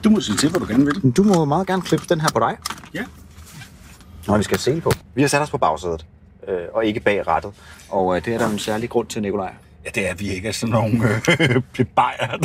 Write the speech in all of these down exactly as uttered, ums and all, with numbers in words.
Du må sige til, hvad du gerne vil. Du må meget gerne klippe den her på dig. Ja. Når vi skal se på. Vi har sat os på bagsædet, øh, og ikke bag rattet. Og øh, det er der en særlig grund til, Nikolaj. Ja, det er, at vi ikke er sådan nogle øh, plebejer.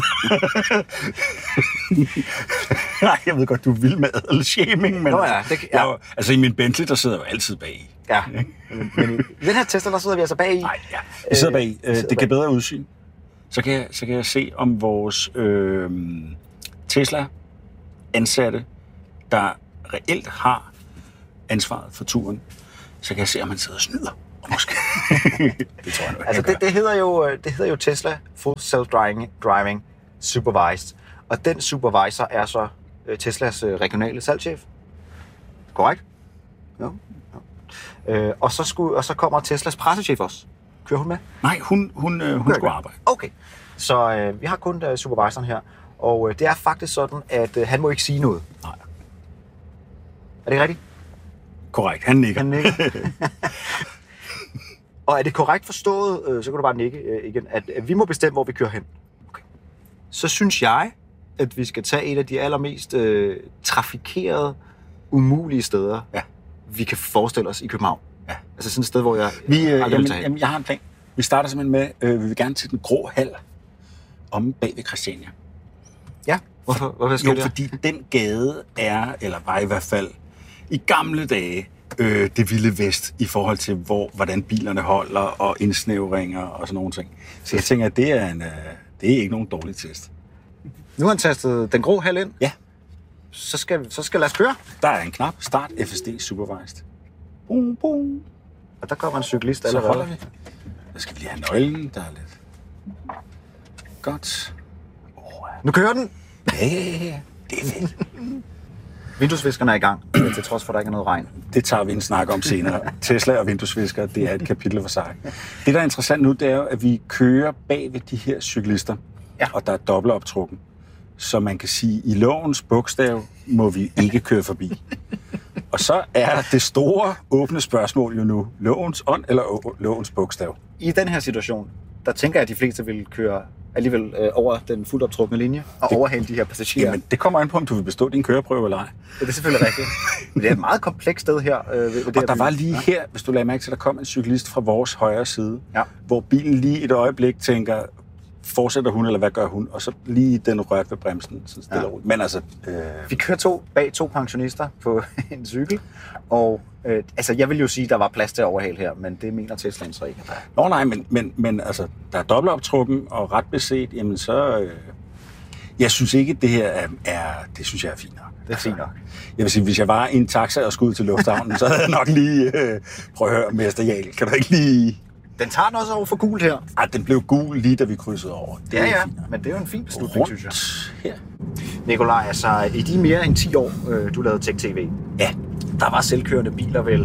Nej, jeg ved godt, du vil med adelshaming, men Nå ja, det, ja. Jeg, altså i min Bentley, der sidder jeg jo altid bag. Ja, men i den her Tesla, der sidder vi altså bag i. Nej, ja. Jeg sidder bag. Øh, det bag. kan bedre udsyn. Så kan, jeg, så kan jeg se, om vores øh, Tesla-ansatte, der reelt har ansvaret for turen, så kan jeg se, om man sidder og snyder. Måske. Det tror jeg nu, altså det, det, hedder jo, det hedder jo Tesla Full Self-Driving Driving Supervised. Og den supervisor er så Teslas regionale salgschef. Korrekt? Ja. ja. Øh, og, så skulle, og så kommer Teslas pressechef også. Kører hun med? Nej, hun, hun, øh, hun skulle arbejde. Okay. Så øh, vi har kun uh, supervisoren her. Og øh, det er faktisk sådan, at øh, han må ikke sige noget. Nej. Er det rigtigt? Korrekt. Han nikker. Han nikker. Og er det korrekt forstået, øh, så kan du bare nikke øh, igen, at, at vi må bestemme, hvor vi kører hen. Okay. Så synes jeg, at vi skal tage et af de allermest øh, trafikerede, umulige steder, ja. vi kan forestille os i København. Ja. Altså sådan et sted, hvor jeg vi, øh, aldrig jamen, vil jamen, jeg har en plan. Vi starter simpelthen med, øh, vi vil gerne til den grå hal om bag ved Christiania. Ja, hvorfor, hvorfor skal jo, det? Jo, fordi den gade er, eller var i hvert fald, i gamle dage, øh, det vilde vest i forhold til, hvor, hvordan bilerne holder og indsnævringer og sådan nogle ting. Så jeg tænker, at det er, en, øh, det er ikke nogen dårlig test. Nu har han tastet den grå hal ind. Ja. Så skal, så skal lad os køre. Der er en knap. Start F S D Supervised. Boom, boom. Og der kommer en cyklist så allerede. holder vi. Der skal vi lige have nøglen. Der er lidt... Godt. Oh, nu kører den. Ja, ja, ja. Det er fedt. Vinduesviskerne er i gang, til trods for, at der ikke er noget regn. Det tager vi en snak om senere. Tesla og vinduesvisker, det er et kapitel for sig. Det, der er interessant nu, det er jo, at vi kører bag ved de her cyklister, ja. Og der er dobbeltoptrukken. Så man kan sige, i lovens bogstav må vi ikke køre forbi. Og så er det store åbne spørgsmål jo nu, lovens ånd eller lovens bogstav? I den her situation, der tænker jeg, at de fleste vil køre alligevel øh, over den fuldt optrukne linje og det, overhale de her passagerer. Jamen, det kommer an på, om du vil bestå din køreprøve eller ej. Ja, det er selvfølgelig rigtigt. Men det er et meget komplekst sted her. Øh, ved, ved og det der her var lige her, hvis du lagde mærke til, at der kom en cyklist fra vores højre side, ja. Hvor bilen lige et øjeblik tænker, fortsætter hun, eller hvad gør hun? Og så lige den rørt ved bremsen, så stille ja. Men altså... Øh... Vi kører to, bag to pensionister på en cykel, og øh, altså, jeg vil jo sige, at der var plads til at overhale her, men det mener Teslaen så ikke. Nå nej, men, men, men altså, der er dobbeltoptrukken, og ret beset, jamen så... Øh... Jeg synes ikke, det her er, er... Det synes jeg er fint nok. Det er fint nok. Jeg vil sige, hvis jeg var i en taxa og skulle ud til lufthavnen, så havde jeg nok lige... Øh... Prøv at høre, Mester Jarl, kan du ikke lige... Den tager den også over for gult her. Ej, den blev gul lige da vi krydsede over. Det ja, ja, men det er jo en fin beslutning, rundt synes jeg. Her. Nikolaj, altså i de mere end ti år, øh, du lavede Tech T V, ja. Der var selvkørende biler vel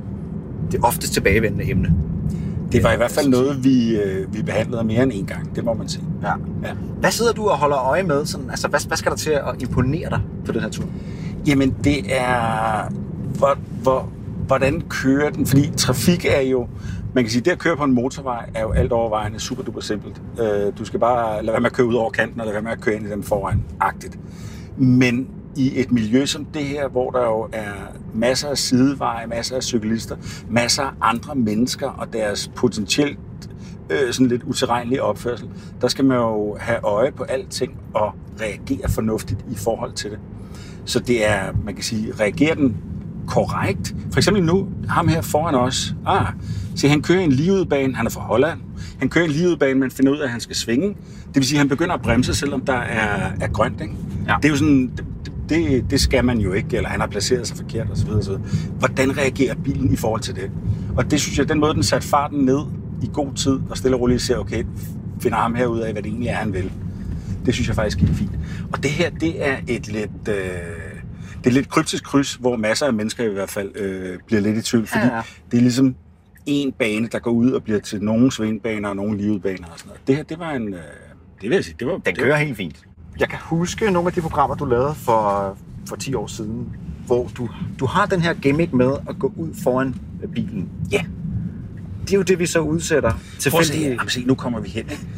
det oftest tilbagevendende emne. Det var i hvert fald noget, vi, øh, vi behandlede mere end en gang, det må man sige. Ja. Ja. Hvad sidder du og holder øje med? Sådan, altså, hvad, hvad skal der til at imponere dig på den her tur? Jamen, det er... Hvor, hvor, hvordan kører den? Fordi trafik er jo... Man kan sige, at det at køre på en motorvej er jo alt overvejende super duper simpelt. Du skal bare lade være med at køre ud over kanten, og lade være med at køre ind i dem foran-agtigt. Men i et miljø som det her, hvor der jo er masser af sideveje, masser af cyklister, masser af andre mennesker og deres potentielt øh, sådan lidt utilregnelige opførsel, der skal man jo have øje på alting og reagere fornuftigt i forhold til det. Så det er, man kan sige, reagerer den korrekt. For eksempel nu, ham her foran os, ah, så han kører en ligeudbane, han er fra Holland, han kører en ligeudbane, men finder ud af, at han skal svinge. Det vil sige, at han begynder at bremse, selvom der er, er grønt, ikke? Ja. Det er jo sådan, det, det, det skal man jo ikke, eller han har placeret sig forkert, osv. osv. Hvordan reagerer bilen i forhold til det? Og det synes jeg, den måde, den satte farten ned i god tid, og stille og roligt siger, okay, finder ham her ud af, hvad det egentlig er, han vil. Det synes jeg faktisk er fint. Og det her, det er et lidt... Øh, det er lidt kryptisk kryds, hvor masser af mennesker i hvert fald øh, bliver lidt i tvivl, fordi ja, ja. Det er ligesom en bane, der går ud og bliver til nogle svingbaner og nogle livebaner og sådan noget. Det her, det var en... Øh, det vil jeg sige, det var... Den kører helt fint. Jeg kan huske nogle af de programmer, du lavede for, for ti år siden, hvor du, du har den her gimmick med at gå ud foran bilen. Ja. Det er jo det, vi så udsætter. Prøv at se, jamen, se, nu kommer vi hen, ikke?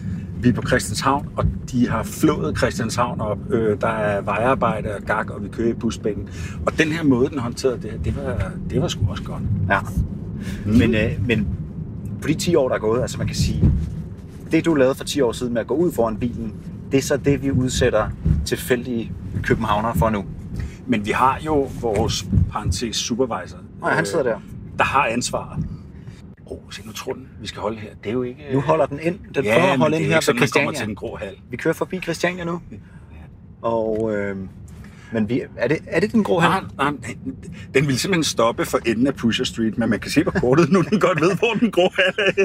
vi er på Christianshavn, og de har flået Christianshavn op. Øh, der er vejarbejde og gak, og vi kører i busbanen. Og den her måde, den håndterede det her, det var, det var sgu også godt. Ja. Mm. Men, øh, men på de ti år, der er gået, altså man kan sige, det du lavede for ti år siden med at gå ud foran bilen, det er så det, vi udsætter tilfældige københavnere for nu. Men vi har jo vores parentes supervisor. Nej, han sidder der. Der har ansvaret. Åh, oh, se nu tror den, vi skal holde her. Det er jo ikke... Nu holder den ind. Den ja, prøver at holde ind her på Christiania. Kommer til den grå hal. Vi kører forbi Christiania nu. Og... Øh, men vi, er, det, er det den grå hal? Nej, nej, den vil simpelthen stoppe for enden af Pusher Street, men man kan se på kortet nu, den godt ved, hvor den grå hal er.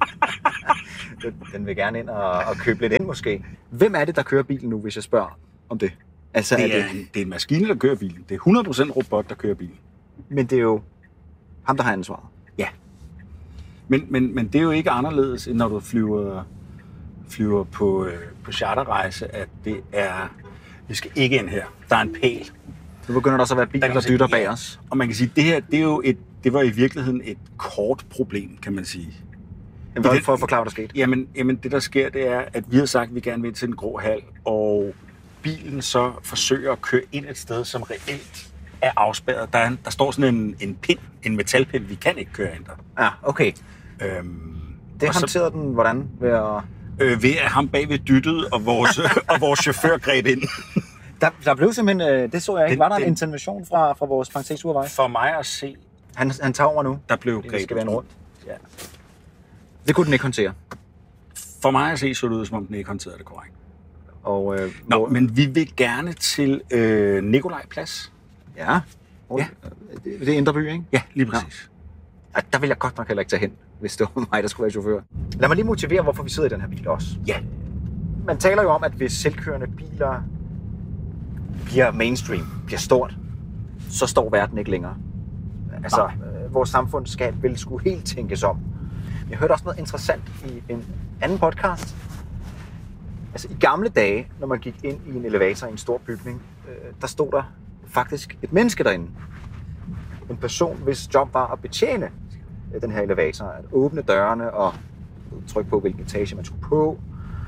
den, den vil gerne ind og, og købe lidt ind måske. Hvem er det, der kører bilen nu, hvis jeg spørger om det? Altså, det, er, er det... En, det er en maskine, der kører bilen. Det er hundrede procent robot, der kører bilen. Men det er jo ham, der har ansvaret. Ja. Men, men, men det er jo ikke anderledes, end når du flyver, flyver på, øh, på charterrejse, at det er... Vi skal ikke ind her. Der er en pæl. Nu begynder der også at være biler, der, der dytter bag os. Og man kan sige, at det her, det, er jo et, det var i virkeligheden et kort problem, kan man sige. Jamen, for at forklare, hvad der skete. Jamen, jamen, det der sker, det er, at vi har sagt, at vi gerne vil til den grå hal, og bilen så forsøger at køre ind et sted, som reelt er afspærret. Der, er, der står sådan en, en pind, en metalpind, vi kan ikke køre ind der. Ja, okay. Øhm, det håndterede den hvordan? Ved at... Øh, ved at ham bagved dyttede, og vores, og vores chauffør greb ind. Der, der blev simpelthen, det så jeg ikke, den, var der en den, intervention fra, fra vores parentes supervisor? For mig at se... Han, han tager over nu. Der blev grebet. Skal være rundt. Ja. Det kunne den ikke håndtere. For mig at se, så det ud, som om den ikke håndterede det korrekt. Og, øh, Nå, hvor... men vi vil gerne til øh, Nikolaj Plads. Ja. ja. Det, det er Indre By, ikke? Ja, lige præcis. Ja. Der vil jeg godt nok heller ikke tage hen, hvis det var mig, der skulle være chauffør. Lad mig lige motivere, hvorfor vi sidder i den her bil også. Ja. Man taler jo om, at hvis selvkørende biler bliver mainstream, bliver stort, så står verden ikke længere. Altså, øh, vores samfund skal vel skulle helt tænkes om. Jeg hørte også noget interessant i en anden podcast. Altså, i gamle dage, når man gik ind i en elevator i en stor bygning, øh, der stod der faktisk et menneske derinde. En person, hvis job var at betjene den her elevator, at åbne dørene og trykke på, hvilken etage man skulle på.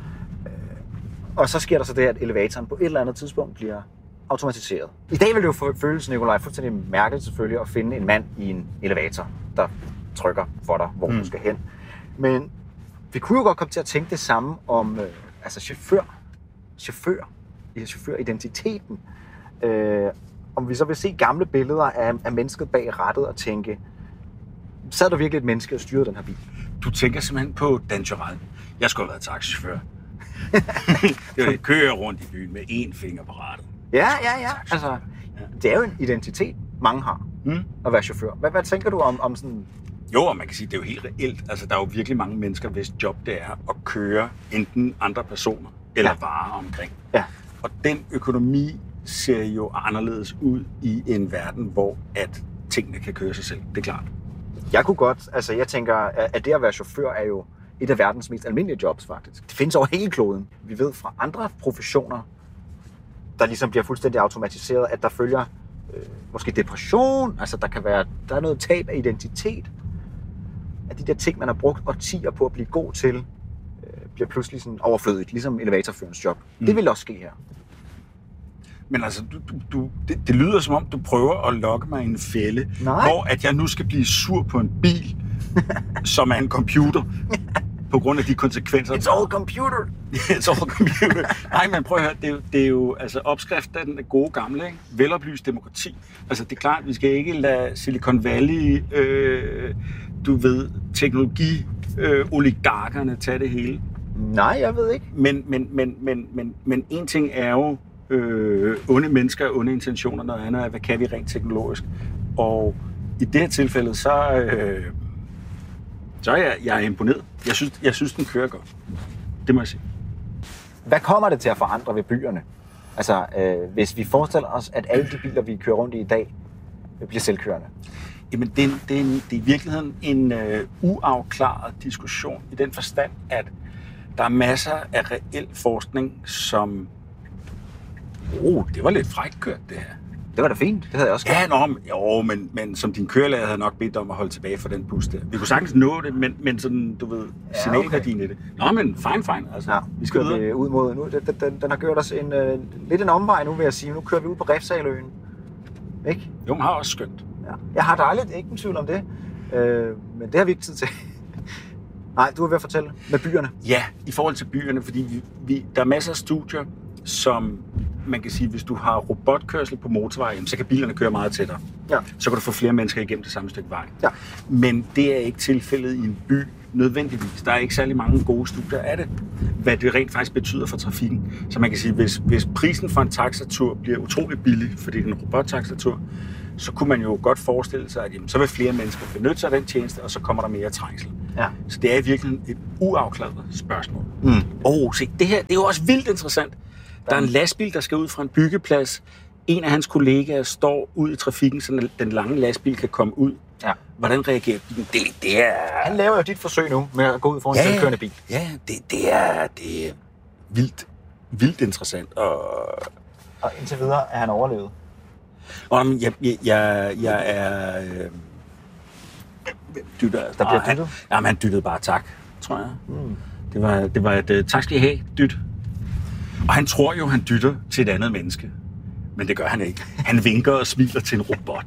Og så sker der så det, at elevatoren på et eller andet tidspunkt bliver automatiseret. I dag vil det jo føles, Nikolaj, fuldstændig mærkeligt selvfølgelig at finde en mand i en elevator, der trykker for dig, hvor mm. du skal hen. Men vi kunne jo godt komme til at tænke det samme om øh, altså chauffør, chauffør, chaufføridentiteten. Øh, om vi så vil se gamle billeder af, af mennesket bag rattet og tænke, sad der virkelig et menneske og styrede den her bil? Du tænker simpelthen på Dan Turell. Jeg skulle have været taxichauffør. Det var det, kører rundt i byen med én finger på rattet. Ja, ja, ja. Altså, ja. Det er jo en identitet, mange har, mm. at være chauffør. Hvad, hvad tænker du om, om sådan... Jo, og man kan sige, det er jo helt reelt. Altså, der er jo virkelig mange mennesker, hvis job det er at køre enten andre personer eller ja. varer omkring. Ja. Og den økonomi ser jo anderledes ud i en verden, hvor at tingene kan køre sig selv. Det er klart. Jeg kunne godt, altså jeg tænker, at det at være chauffør er jo et af verdens mest almindelige jobs faktisk. Det findes over hele kloden. Vi ved fra andre professioner, der ligesom bliver fuldstændig automatiseret, at der følger øh, måske depression, altså der kan være, der er noget tab af identitet. At de der ting, man har brugt årtier på at blive god til, øh, bliver pludselig sådan overflødigt, ligesom elevatorførens job. Mm. Det vil også ske her. Men altså, du, du, du, det, det lyder som om, du prøver at lokke mig i en fælde, Nej. hvor at jeg nu skal blive sur på en bil, som er en computer, på grund af de konsekvenser. It's all computer! It's all computer. Nej, men prøv at høre, det er jo, det er jo altså, opskriften af den gode gamle, ikke? Veloplyst demokrati. Altså, det er klart, vi skal ikke lade Silicon Valley, øh, du ved, teknologi, øh, oligarkerne tage det hele. Nej, jeg ved ikke. Men, men, men, men, men, men en ting er jo, Øh, onde mennesker og onde intentioner, noget andet er, hvad kan vi rent teknologisk. Og i det her tilfælde, så, øh, så er jeg, jeg er imponeret. Jeg synes, jeg synes, den kører godt. Det må jeg sige. Hvad kommer det til at forandre ved byerne? Altså, øh, hvis vi forestiller os, at alle de biler, vi kører rundt i i dag, bliver selvkørende. Jamen, det er, det er, en, det er i virkeligheden en øh, uafklaret diskussion i den forstand, at der er masser af reel forskning, som Oh, det var lidt frækt kørt, det her. Det var da fint, det havde jeg også gjort. Ja, nå, men, jo, men, men som din kørelærer havde nok bedt om at holde tilbage for den bus der. Vi kunne sagtens nå det, men, men sådan, du ved, Ja, signalværdien i det. Nå, men fine, fine. Altså, Ja, vi skal kører videre. vi ud mod nu. Den, den, den har gjort os en, øh, lidt en omvej nu, vil jeg sige. Nu kører vi ud på Refshaløen. Ikke? Jo, men har også skønt. Ja. Jeg har dejligt, ikke en tvivl om det. Øh, men det har vi ikke tid til. Nej, du er ved at fortælle med byerne. Ja, i forhold til byerne, fordi vi, vi, der er masser af studier, som man kan sige, hvis du har robotkørsel på motorvej, jamen, så kan bilerne køre meget tættere. Ja. Så kan du få flere mennesker igennem det samme stykke vej. Ja. Men det er ikke tilfældet i en by nødvendigvis. Der er ikke særlig mange gode studier af det, hvad det rent faktisk betyder for trafikken. Så man kan sige, hvis, hvis prisen for en taxatur bliver utrolig billig, fordi det er en robottaxatur, så kunne man jo godt forestille sig, at jamen, så vil flere mennesker benytte sig af den tjeneste, og så kommer der mere trængsel. Ja. Så det er virkelig et uafklaret spørgsmål. Mm. Åh, se, det her det er jo også vildt interessant. Der er en lastbil, der skal ud fra en byggeplads. En af hans kollegaer står ud i trafikken, så den lange lastbil kan komme ud. Ja. Hvordan reagerer bilen? Det, det er... Han laver jo dit forsøg nu med at gå ud foran en Ja, selvkørende bil. Ja, det, det, er, det er vildt, vildt interessant. Og, Og indtil videre er han overlevet. og jamen, jeg, jeg, jeg, jeg er... Øh, dytter, Der bliver dyttet? Han, jamen, han dyttede bare tak, tror jeg. Mm. Det var, det var et uh, tak skal I have, dyt. Og han tror jo, han dytter til et andet menneske. Men det gør han ikke. Han vinker og smiler til en robot.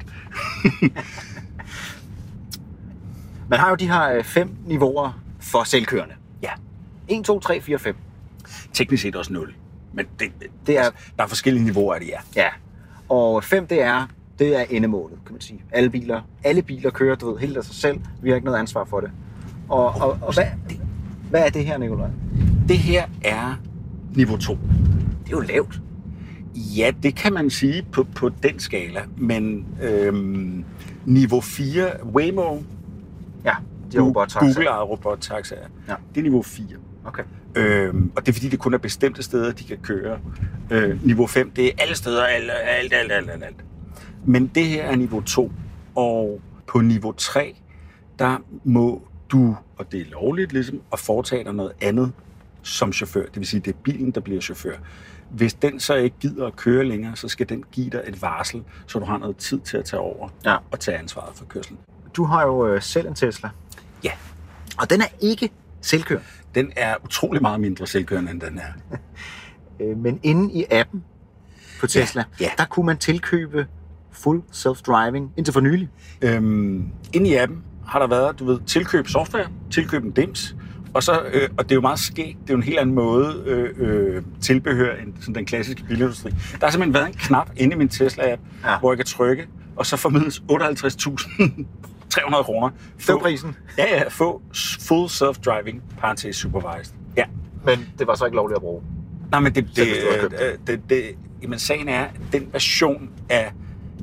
Man har jo de her øh, fem niveauer for selvkørende. Ja, en, to, tre, fire, fem. teknisk set også nul. Men det, Det er- der er forskellige niveauer af det, ja. Ja. Og fem, det er, det er endemålet, kan man sige. Alle biler, alle biler kører, du ved, helt af sig selv. Vi har ikke noget ansvar for det. Og, og, og hvad, hvad er det her, Nikolaj? Det her er niveau to. Det er jo lavt. Ja, det kan man sige på, på den skala. Men øhm, niveau fire, Waymo, Ja, de har robottaxaer. Google ejer robottaxaer, Ja. det er niveau fire. Okay. Øhm, og det er fordi, det kun er bestemte steder, de kan køre. Øh, niveau fem, det er alle steder, alt, alt, alt, alt, alt, alt. Men det her er niveau to, og på niveau tre, der må du, og det er lovligt ligesom, at foretage dig noget andet som chauffør. Det vil sige, det er bilen, der bliver chauffør. Hvis den så ikke gider at køre længere, så skal den give dig et varsel, så du har noget tid til at tage over Ja. og tage ansvaret for kørslen. Du har jo øh, selv en Tesla. Ja, Og den er ikke selvkørende. den er utrolig meget mindre selvkørende, end den er. Øh, men inde i appen på Tesla, Ja, ja. der kunne man tilkøbe full self-driving indtil for nylig. Øhm, inde i appen har der været, du ved, tilkøb software, tilkøb en dims, og, så, øh, og det er jo meget skægt, det er jo en helt anden måde øh, øh, tilbehør end sådan den klassiske bilindustri. Der har simpelthen været en knap inde i min Tesla-app, Ja. ja. hvor jeg kan trykke, og så formidles otteoghalvtreds tusind tre hundrede kroner. Det var prisen. Ja, ja, få full self-driving, parentes supervised. Ja. Men det var så ikke lovligt at bruge. Nej, men det, Selv det, hvis du har købt det, det, det, jamen, sagen er, at den version af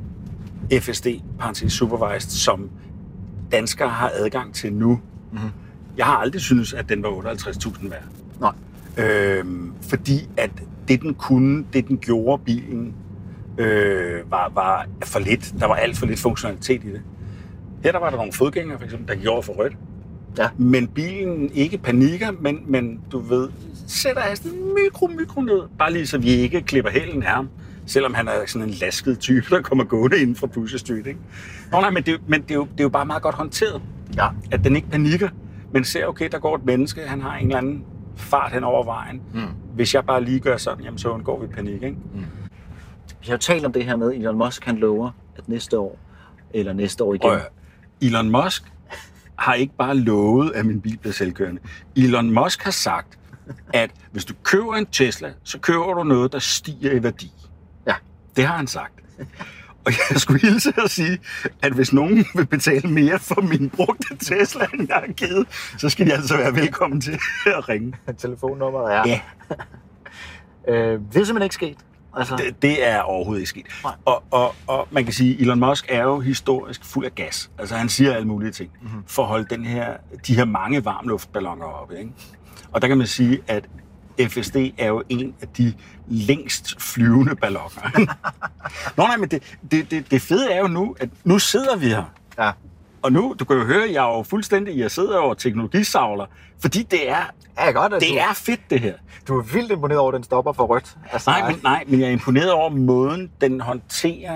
F S D, parentes supervised, som danskere har adgang til nu, Mhm. jeg har aldrig syntes, at den var otteoghalvtreds tusind værd. Nej. Øhm, fordi at det, den kunne, det den gjorde bilen, øh, var, var for lidt. Der var alt for lidt funktionalitet i det. Her der var der nogle fodgængere, for eksempel, der gjorde for rødt. Ja. Men bilen ikke panikker, men, men du ved, sætter hastigheden mikro, mikro ned, bare lige så vi ikke klipper hælen af ham, selvom han er sådan en lasket type, der kommer gående inden fra Pusher Street, ikke? Nå nej, men, det, men det, er jo, det er jo bare meget godt håndteret, Ja. at den ikke panikker, men ser, okay, der går et menneske, han har en eller anden fart hen over vejen. Mm. Hvis jeg bare lige gør sådan, jamen så undgår vi panik, ikke? Vi har jo talt om det her med, Elon Musk han lover, at næste år, eller næste år igen. Og Elon Musk har ikke bare lovet, at min bil bliver selvkørende. Elon Musk har sagt, at hvis du køber en Tesla, så køber du noget, der stiger i værdi. Ja. Det har han sagt. Og jeg skulle hilse at sige, at hvis nogen vil betale mere for min brugte Tesla, end jeg har givet, så skal de altså være velkommen til at ringe. Telefonnummeret er. Ja, Øh, det er simpelthen ikke sket. Altså, det, det er overhovedet ikke sket. Nej. Og, og, og man kan sige, at Elon Musk er jo historisk fuld af gas. Altså han siger alle mulige ting Mhm. for at holde den her, de her mange varmluftballoner oppe. Ikke? Og der kan man sige, at F S D er jo en af de længst flyvende balloner. Nå nej, men det, det, det, det fede er jo nu, at nu sidder vi her. ja. Og nu, du kan jo høre, jeg er jo fuldstændig, jeg sidder over teknologisavler, fordi det er, Ja, godt, at det du, er fedt det her. du er vildt imponeret over, at den stopper for rødt. Altså, Nej, men, nej, men jeg er imponeret over måden, den håndterer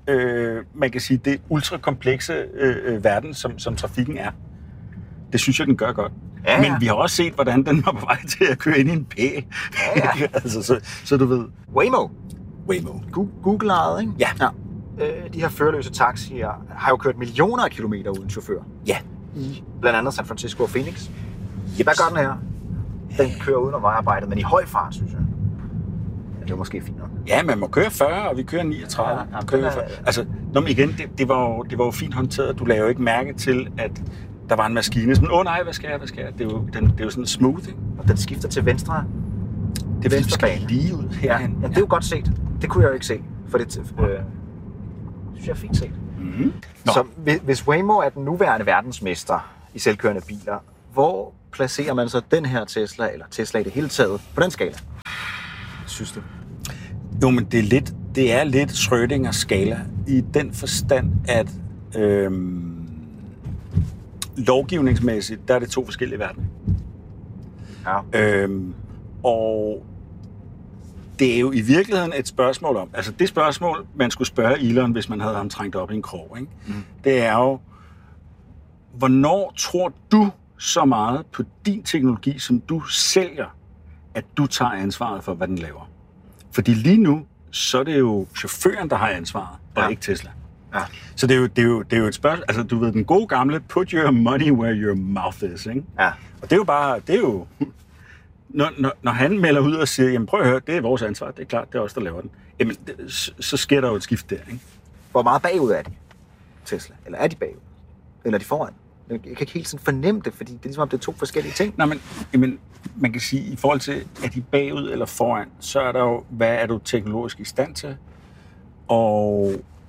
øh, man kan sige, det ultrakomplekse øh, verden, som, som trafikken er. Det synes jeg, den gør godt. Ja, ja. Men vi har også set, hvordan den var på vej til at køre ind i en pæl. Ja, ja. altså, så, så du ved... Waymo. Waymo. Google-ejet, ikke? Ja. ja. Øh, de her førerløse taxier har jo kørt millioner af kilometer uden chauffør. Ja. I blandt andet San Francisco og Phoenix. Yep. Hvad gør den her? Den kører uden om vejarbejdet, men i høj fart, synes jeg. Ja, det er måske fint nok. Ja, man må køre fyrre, og vi kører niogtredive. Ja, ja, kører fyrre. Altså, når man igen, det, det, var jo, det var jo fint håndteret. Du lagde jo ikke mærke til, at der var en maskine. Sådan, åh oh, nej, hvad skal jeg, hvad skal jeg? Det er jo, den, det er jo sådan smooth, ikke? Og den skifter til venstre. Det venstre skal lige ud herhen. Ja, ja, det er jo godt set. Det kunne jeg jo ikke se. For det øh, synes jeg er fint set. Mm-hmm. Så hvis Waymo er den nuværende verdensmester i selvkørende biler, hvor placerer man så den her Tesla, eller Tesla i det hele taget, på den skala? Synes du? Jo, men det er lidt, det er lidt Schrödingers skala i den forstand, at øhm, lovgivningsmæssigt, der er det to forskellige verdener. Ja. Øhm, og det er jo i virkeligheden et spørgsmål om, altså det spørgsmål, man skulle spørge Elon, hvis man havde ham trængt op i en krog, ikke? Mm. Det er jo, hvornår tror du så meget på din teknologi, som du sælger, at du tager ansvaret for, hvad den laver? Fordi lige nu, så er det jo chaufføren, der har ansvaret, og ja. ikke Tesla. Ja. Så det er, jo, det, er jo, det er jo et spørgsmål, altså du ved, den gode gamle, put your money where your mouth is, ikke? Ja. Og det er jo bare, det er jo... Når, når, når han melder ud og siger, jamen prøv at høre, det er vores ansvar, det er klart, det er os, der laver den. Jamen, det, så, så sker der jo et skift der, ikke? Hvor meget bagud er de, Tesla? Eller er de bagud? Eller er de foran? Jeg kan ikke helt sådan fornemme det, fordi det er ligesom, om det er to forskellige ting. Nej, men jamen, man kan sige, i forhold til, er de bagud eller foran, så er der jo, hvad er du teknologisk i stand til? Og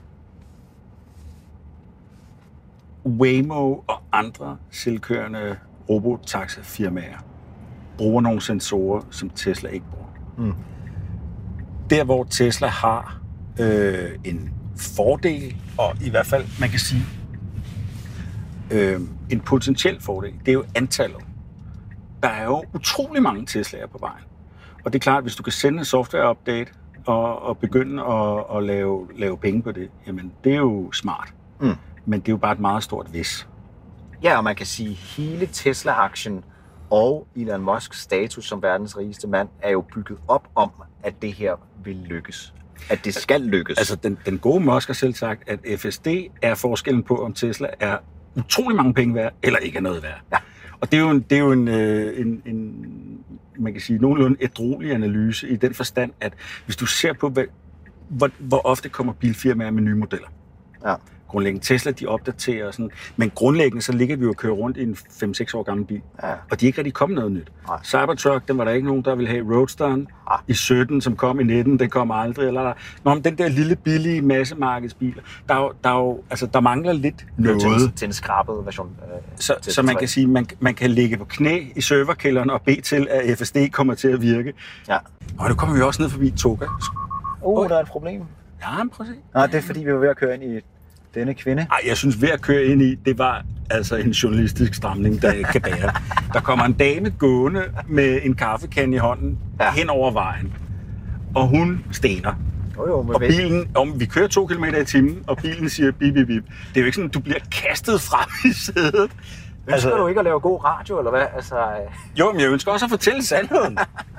Waymo og andre selvkørende robotaxafirmaer bruger nogle sensorer, som Tesla ikke bruger. Mm. Der, hvor Tesla har øh, en fordel, og i hvert fald, man kan sige, øh, en potentiel fordel, det er jo antallet. Der er jo utrolig mange Tesla'er på vejen. Og det er klart, at hvis du kan sende en software-update og, og begynde at, at lave, lave penge på det, jamen det er jo smart. Mm. Men det er jo bare et meget stort hvis. Ja, og man kan sige, at hele Tesla-aktien og Elon Musks status som verdens rigeste mand er jo bygget op om, at det her vil lykkes. At det skal lykkes. Altså, den, den gode Musk har selv sagt, at F S D er forskellen på, om Tesla er utrolig mange penge værd, eller ikke er noget værd. Ja. Og det er jo en, det er jo en, en, en man kan sige, nogenlunde ædruelig analyse i den forstand, at hvis du ser på, hvad, hvor, hvor ofte kommer bilfirmaer med nye modeller. Ja. Grundlæggende Tesla, de opdaterer sådan, men grundlæggende så ligger vi jo og kører rundt i en fem seks år gammel bil, ja. Og de er ikke rigtig kommet noget nyt. Nej. Cybertruck, den var der ikke nogen, der ville have. Roadsteren ja. i sytten, som kom i nitten, den kom aldrig. Eller der. Nå, men den der lille, billige massemarkedsbiler, der, er jo, der, er jo, altså, der mangler lidt noget. Til, til en skrabet version. Øh, så, så man kan sige, man, man kan ligge på knæ i serverkælderen og bede til, at F S D kommer til at virke. Ja. Og nu kommer vi også ned forbi Toga. Åh, oh, der er et problem. Ja, men prøv at se. Nej, det er fordi, vi var ved at køre ind i denne kvinde. Ej, jeg synes, ved at køre ind i, det var altså en journalistisk stramning, der ikke kan bære. Der kommer en dame gående med en kaffekande i hånden ja. hen over vejen, og hun stener. Jo, jo, og bilen, om vi kører to kilometer i timen, og bilen siger bip, bip, bip. Det er jo ikke sådan, at du bliver kastet frem i sædet. Ønsker altså, du ikke at lave god radio, eller hvad? Altså, jo, men jeg ønsker også at fortælle sandheden.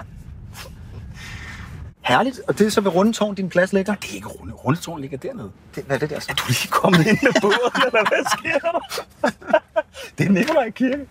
Herligt. Og det er så ved Rundetårn, din plads ligger? Det er ikke Runde. Rundetårn ligger dernede. Det, hvad er det der så? Er du lige kommet ind med båden, eller hvad sker der? Det er Nikolaj Kirke.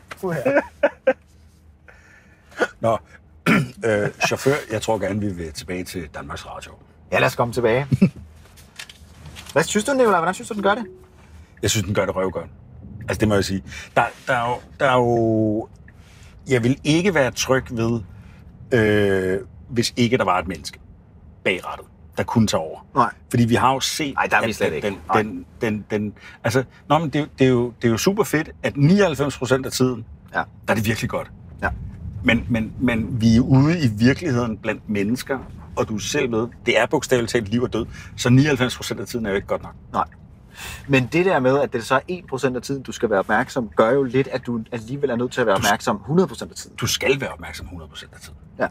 Nå, øh, chauffør, jeg tror gerne, vi vil tilbage til Danmarks Radio. Ja, lad os komme tilbage. Hvad synes du, Nikolaj? Hvordan synes du, den gør det? Jeg synes, den gør det røvgodt. Altså, det må jeg sige. Der, der, er jo, der er jo... Jeg vil ikke være tryg ved, øh, hvis ikke der var et menneske bag rattet, der kunne tage over. Nej. Fordi vi har jo set... Nej, der er vi slet den, ikke. Den, den, den, den, altså, nå, men det, det, er jo, det er jo super fedt, at nioghalvfems procent af tiden, ja. der er det virkelig godt. Ja. Men, men, men vi er ude i virkeligheden blandt mennesker, og du selv ved, det er bogstaveligt talt liv og død, så nioghalvfems procent af tiden er jo ikke godt nok. Nej. Men det der med, at det så er en procent af tiden, du skal være opmærksom, gør jo lidt, at du alligevel er nødt til at være opmærksom hundrede procent af tiden. Du skal være opmærksom hundrede procent af tiden. Ja.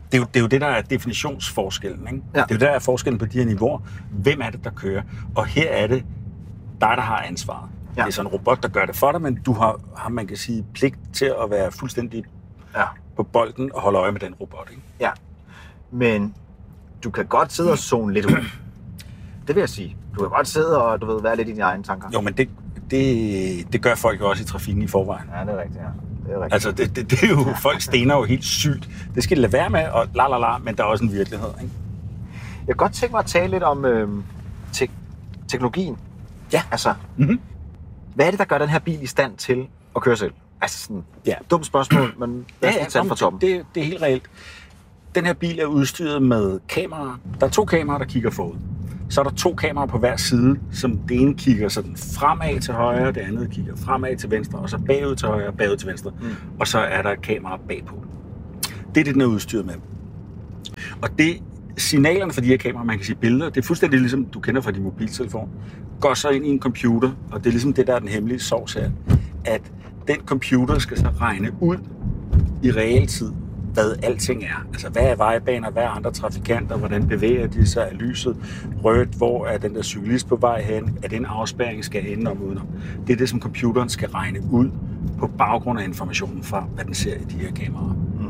Det er, jo, det er jo det, der er definitionsforskellen. Ikke? Ja. Det er jo der er forskellen på de her niveauer. Hvem er det, der kører? Og her er det dig, der har ansvaret. Ja. Det er sådan en robot, der gør det for dig, men du har, har man kan sige, pligt til at være fuldstændig ja. på bolden og holde øje med den robot. Ikke? Ja, men du kan godt sidde og zone lidt ud. Det vil jeg sige. Du kan godt sidde og du ved, være lidt i dine egne tanker. Jo, men det, det, det gør folk jo også i trafikken i forvejen. Ja, det er rigtigt, ja. Det er rigtigt. Altså, det, det, det er jo, folk stener jo helt sygt. Det skal de lade være med, og la la la, men der er også en virkelighed, ikke? Jeg kan godt tænke mig at tale lidt om øh, te- teknologien. Ja. Altså, Mm-hmm. hvad er det, der gør den her bil i stand til at køre selv? Altså sådan, Ja. dumt spørgsmål, men lad os Ja, lige tage den fra toppen. det, det er helt reelt. Den her bil er udstyret med kameraer. Der er to kameraer, der kigger forud. Så er der to kameraer på hver side, som det ene kigger sådan fremad til højre, det andet kigger fremad til venstre, og så bagud til højre, bagud til venstre. Mm. Og så er der et kamera bagpå. Det er det, den er udstyret med. Og det signalerne fra de her kameraer, man kan sige billeder, det er fuldstændig ligesom du kender fra din mobiltelefon, går så ind i en computer, og det er ligesom det, der er den hemmelige sovs her, at den computer skal så regne ud i realtid, hvad alting er. Altså, hvad er vejbaner, hvad er andre trafikanter, hvordan bevæger de sig, er lyset rødt, hvor er den der cyklist på vej hen, er det en afspærring, skal ende om udenom. Det er det, som computeren skal regne ud på baggrund af informationen fra, hvad den ser i de her kameraer. Mm.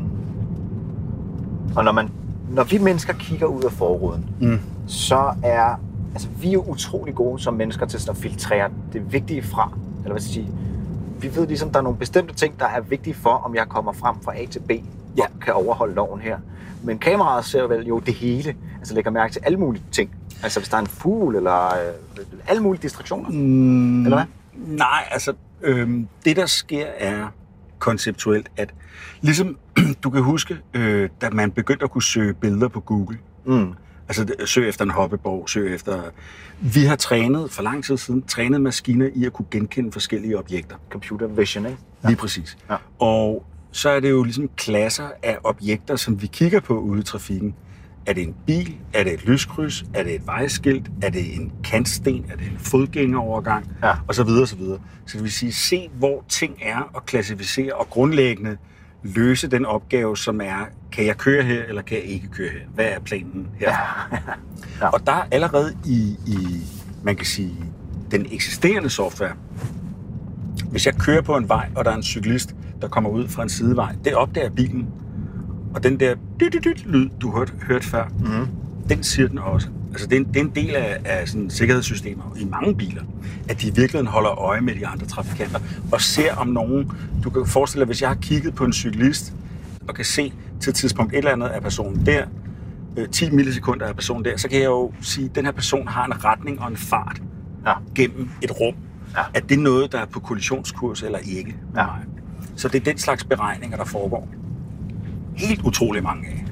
Og når, man, når vi mennesker kigger ud af forruden, mm. så er altså, vi er jo utrolig gode som mennesker til at filtrere det vigtige fra. Eller hvad skal jeg sige? Vi ved ligesom, der er nogle bestemte ting, der er vigtige for, om jeg kommer frem fra A til B. Ja. Og kan overholde loven her. Men kameraet ser vel jo det hele. Altså lægger mærke til alle mulige ting. Altså hvis der er en fugl, eller øh, alle mulige distraktioner. Mm, eller hvad? Nej, altså øh, det der sker er konceptuelt, at ligesom du kan huske, øh, da man begyndte at kunne søge billeder på Google. Mm. Altså søg efter en hoppeborg, søg efter... Vi har trænet, for lang tid siden, trænet maskiner i at kunne genkende forskellige objekter. Computer vision, ikke? Ja. Lige præcis. Ja. Og så er det jo ligesom klasser af objekter, som vi kigger på ude i trafikken. Er det en bil? Er det et lyskryds? Er det et vejskilt? Er det en kantsten? Er det en fodgængerovergang? Ja. Og så videre, og så videre. Så det vil sige, se hvor ting er og klassificere og grundlæggende løse den opgave, som er, kan jeg køre her, eller kan jeg ikke køre her? Hvad er planen her? Ja. Ja. Og der er allerede i, i, man kan sige, den eksisterende software, hvis jeg kører på en vej, og der er en cyklist, der kommer ud fra en sidevej, det opdager bilen. Og den der lyd, du hørte, hørt før, mm-hmm. den siger den også. Altså, det er en, det er en del af, af sådan sikkerhedssystemer i mange biler, at de i virkeligheden holder øje med de andre trafikanter, og ser om nogen. Du kan forestille dig, hvis jeg har kigget på en cyklist, og kan se til et tidspunkt et eller andet af personen der, øh, ti millisekunder af personen der, så kan jeg jo sige, at den her person har en retning og en fart ja. gennem et rum. Ja. Er det noget, der er på kollisionskurs eller ikke? Ja. Nej. Så det er den slags beregninger, der foregår. Helt utrolig mange af.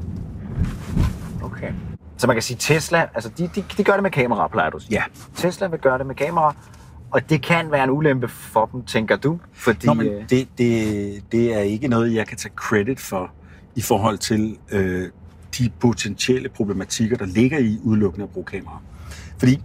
Okay. Så man kan sige, Tesla, altså de, de, de gør det med kamera, plejer du at sige? Ja. Tesla vil gøre det med kamera, og det kan være en ulempe for dem, tænker du? Fordi, Nå, men det, det, det er ikke noget, jeg kan tage credit for i forhold til øh, de potentielle problematikker, der ligger i udelukkende at bruge kamera. Fordi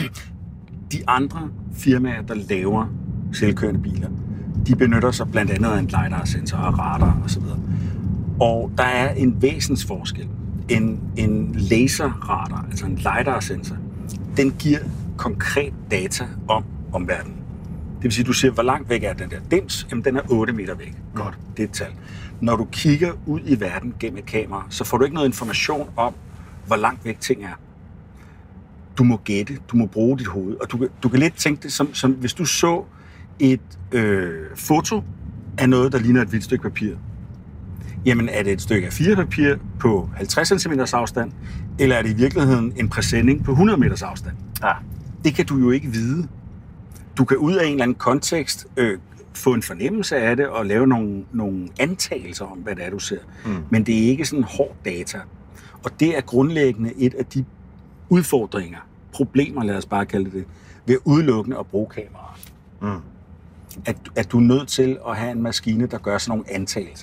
de andre firmaer, der laver selvkørende biler, de benytter sig blandt andet af en lidar-sensor og radar osv. Og der er en væsensforskel. En, en laserradar, altså en lidar-sensor, den giver konkret data om omverdenen. Det vil sige, du siger, hvor langt væk er den der dims? Jamen, den er otte meter væk. Godt, det er et tal. Når du kigger ud i verden gennem et kamera, så får du ikke noget information om, hvor langt væk ting er. Du må gætte, du må bruge dit hoved, og du, du kan lidt tænke det som, som hvis du så et øh, foto af noget, der ligner et hvidt stykke papir. Jamen, er det et stykke A fire papir på halvtreds centimeter afstand, eller er det i virkeligheden en præsending på hundrede meters afstand? Ja. Det kan du jo ikke vide. Du kan ud af en eller anden kontekst øh, få en fornemmelse af det og lave nogle, nogle antagelser om, hvad det er, du ser. Mm. Men det er ikke sådan hård data. Og det er grundlæggende et af de udfordringer, problemer, lad os bare kalde det, ved udelukkende at bruge kameraer. Mm. At, at du er nødt til at have en maskine, der gør sådan nogle antagelser.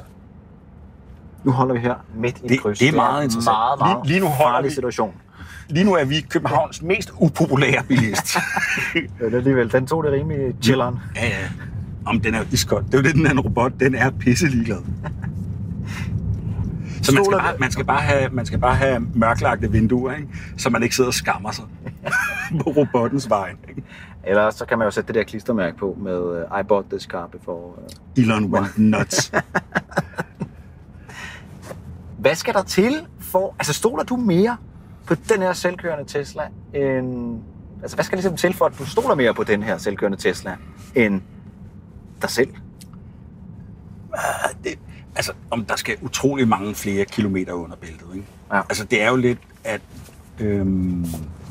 Nu holder vi her midt i det, kryds. Det er meget interessant. Meget, meget lige, lige nu farlig situation. Lige nu er vi Københavns mest upopulære bilist. Ja, det er alligevel. Den tog det rimelig chilleren. Ja, ja. Om den er iskold. Det er jo det, den her robot. Den er pisse ligeglad. Så man skal, bare, man, skal bare have, man skal bare have mørklagte vinduer, ikke? Så man ikke sidder og skammer sig på robottens vej. Ikke? Eller så kan man jo sætte det der klistermærke på med uh, I bought this car before. Uh... Elon went nuts. Hvad skal der til for... Altså, stoler du mere på den her selvkørende Tesla end... Altså, hvad skal ligesom til for, at du stoler mere på den her selvkørende Tesla end dig selv? Uh, det, altså, om der skal utrolig mange flere kilometer under bæltet, ikke? Ja. Altså, det er jo lidt, at øhm,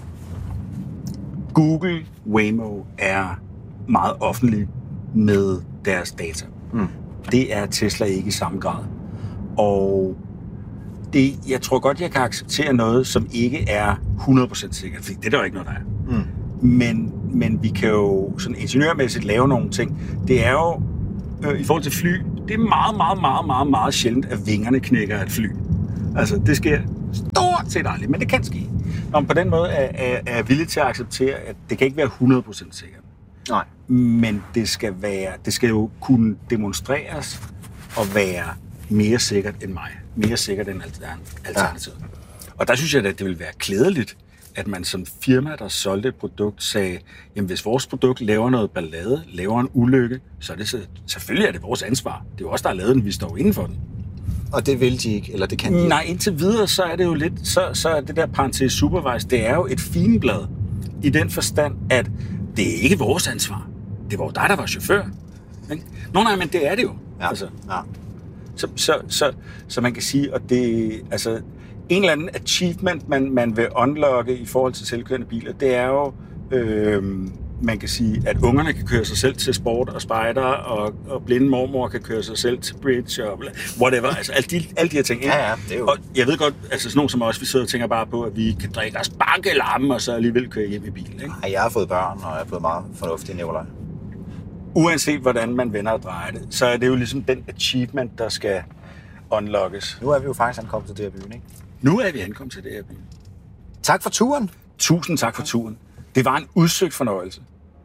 Google Waymo er meget offentlig med deres data. Mm. Det er Tesla ikke i samme grad. Og det, jeg tror godt, jeg kan acceptere noget, som ikke er hundrede procent sikkert, fordi det er der jo ikke noget, der er. Mm. Men, men vi kan jo sådan ingeniørmæssigt lave nogle ting. Det er jo, øh, i forhold til fly, det er meget, meget, meget, meget, meget sjældent, at vingerne knækker et fly. Altså, det sker stort set aldrig, men det kan ske. Når man på den måde er, er, er villig til at acceptere, at det kan ikke være hundrede procent sikkert. Nej. Men det skal, være, det skal jo kunne demonstreres og være mere sikkert end mig. Mere sikkert end alternativet. Ja. Og der synes jeg, at det vil være klædeligt, at man som firma, der solgte et produkt, sagde, jamen hvis vores produkt laver noget ballade, laver en ulykke, så er det selvfølgelig er det vores ansvar. Det er jo os, der har lavet den, vi står inden for den. Og det vil de ikke, eller det kan de ikke? Nej, indtil videre, så er det jo lidt, så, så er det der parentes supervise, det er jo et figenblad i den forstand, at det er ikke vores ansvar. Det var jo dig, der var chauffør. Ikke? Nå nej, men det er det jo. Ja. Altså. Ja. Så, så, så, så man kan sige, at det, altså, en eller anden achievement, man, man vil unlocke i forhold til selvkørende biler, det er jo, øh, man kan sige, at ungerne kan køre sig selv til sport og spejder, og, og blinde mormor kan køre sig selv til bridge, og whatever. Altså, alle de, alle de her ting. Ja, ja, det er jo... Og jeg ved godt, altså sådan nogen som os, vi sidder og tænker bare på, at vi kan drikke os bankelamme, og så alligevel køre hjem i bilen. Ikke? Ja, jeg har fået børn, og jeg er blevet meget fornuftig, Nikolaj. Uanset hvordan man vender og drejer det, så er det jo ligesom den achievement, der skal unlockes. Nu er vi jo faktisk ankommet til det her byen, ikke? Nu er vi ankommet til det her byen. Tak for turen. Tusind tak for turen. Det var en udsøgt fornøjelse.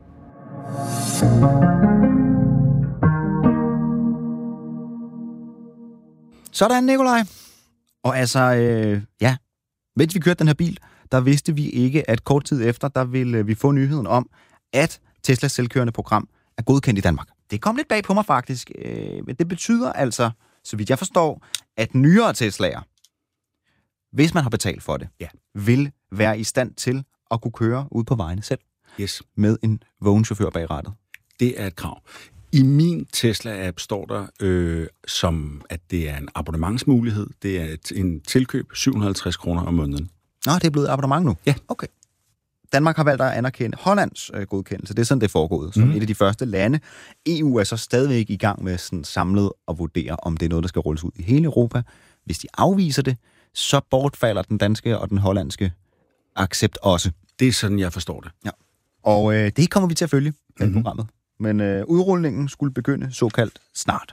Sådan, Nikolaj. Og altså, øh, ja, mens vi kørte den her bil, der vidste vi ikke, at kort tid efter, der ville vi få nyheden om, at Teslas selvkørende program er godkendt i Danmark. Det kom lidt bag på mig faktisk, øh, men det betyder altså, så vidt jeg forstår, at nyere Teslaer, hvis man har betalt for det, ja, vil være i stand til at kunne køre ud på vejene selv. Yes. Med en vågen chauffør bag rattet. Det er et krav. I min Tesla-app står der, øh, som at det er en abonnementsmulighed. Det er et, en tilkøb syv hundrede og halvtreds kroner om måneden. Nå, det er blevet abonnement nu? Ja. Okay. Danmark har valgt at anerkende Hollands øh, godkendelse. Det er sådan, det er foregået, som mm. et af de første lande. E U er så stadigvæk i gang med sådan samlet at vurdere, om det er noget, der skal rulles ud i hele Europa. Hvis de afviser det, så bortfalder den danske og den hollandske accept også. Det er sådan, jeg forstår det. Ja. Og øh, det kommer vi til at følge i mm-hmm. programmet. Men øh, udrulningen skulle begynde såkaldt snart.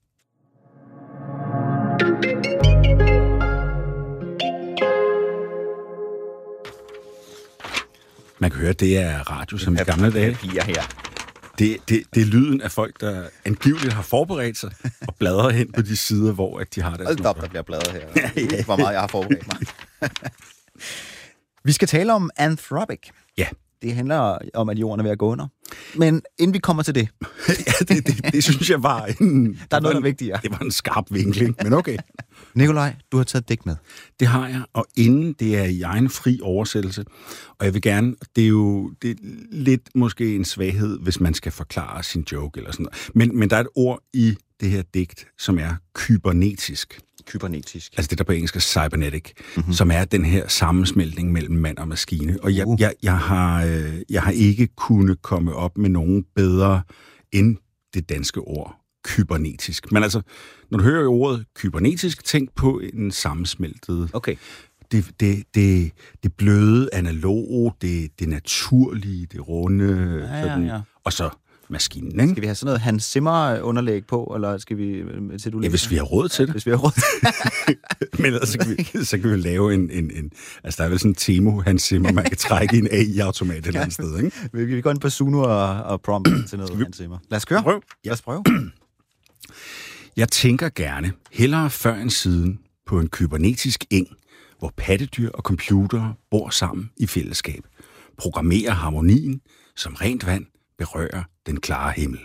Man kan høre, det er radio som i gamle dage. Her. Det, det, det er lyden af folk, der angiveligt har forberedt sig og bladrer hen på de sider, hvor at de har deres Hold op, der bliver bladret her. Jeg ved ikke, hvor meget jeg har forberedt mig. Vi skal tale om Anthropic. Ja. Det handler om, at jorden er ved at gå under. Men inden vi kommer til det... ja, det, det, det synes jeg var en... Der er noget, der er vigtigere. Det var en skarp vinkling, men okay. Nikolaj, du har taget dæk med. Det har jeg, og inden det er i egen fri oversættelse. Og jeg vil gerne... Det er jo det er lidt måske en svaghed, hvis man skal forklare sin joke eller sådan noget. Men, men der er et ord i det her digt, som er kybernetisk. Kybernetisk. Altså det, der på engelsk er cybernetic, mm-hmm. som er den her sammensmeltning mellem mand og maskine. Og jeg, uh. jeg, jeg, har, øh, jeg har ikke kunnet komme op med nogen bedre end det danske ord kybernetisk. Men altså, når du hører ordet kybernetisk, tænk på en sammensmeltet... Okay. Det, det, det, det bløde, analoge, det, det naturlige, det runde, ja, sådan, ja, ja. Og så maskinen, ikke? Skal vi have sådan noget Hans Zimmer-underlæg på, eller skal vi... Til du ja, hvis vi har råd til det. Hvis vi har råd til det. Men ellers, så, kan vi, så kan vi lave en, en, en... Altså, der er vel sådan en Temo Hans Zimmer, man kan trække i en A I-automat et eller andet sted, ikke? Vi kan gå ind på Suno og, og prompt til noget Hans Zimmer. Lad os køre. Prøv. Lad os prøve. Jeg tænker gerne, hellere før end siden, på en kybernetisk eng, hvor pattedyr og computere bor sammen i fællesskab, programmerer harmonien, som rent vand berører den klare himmel.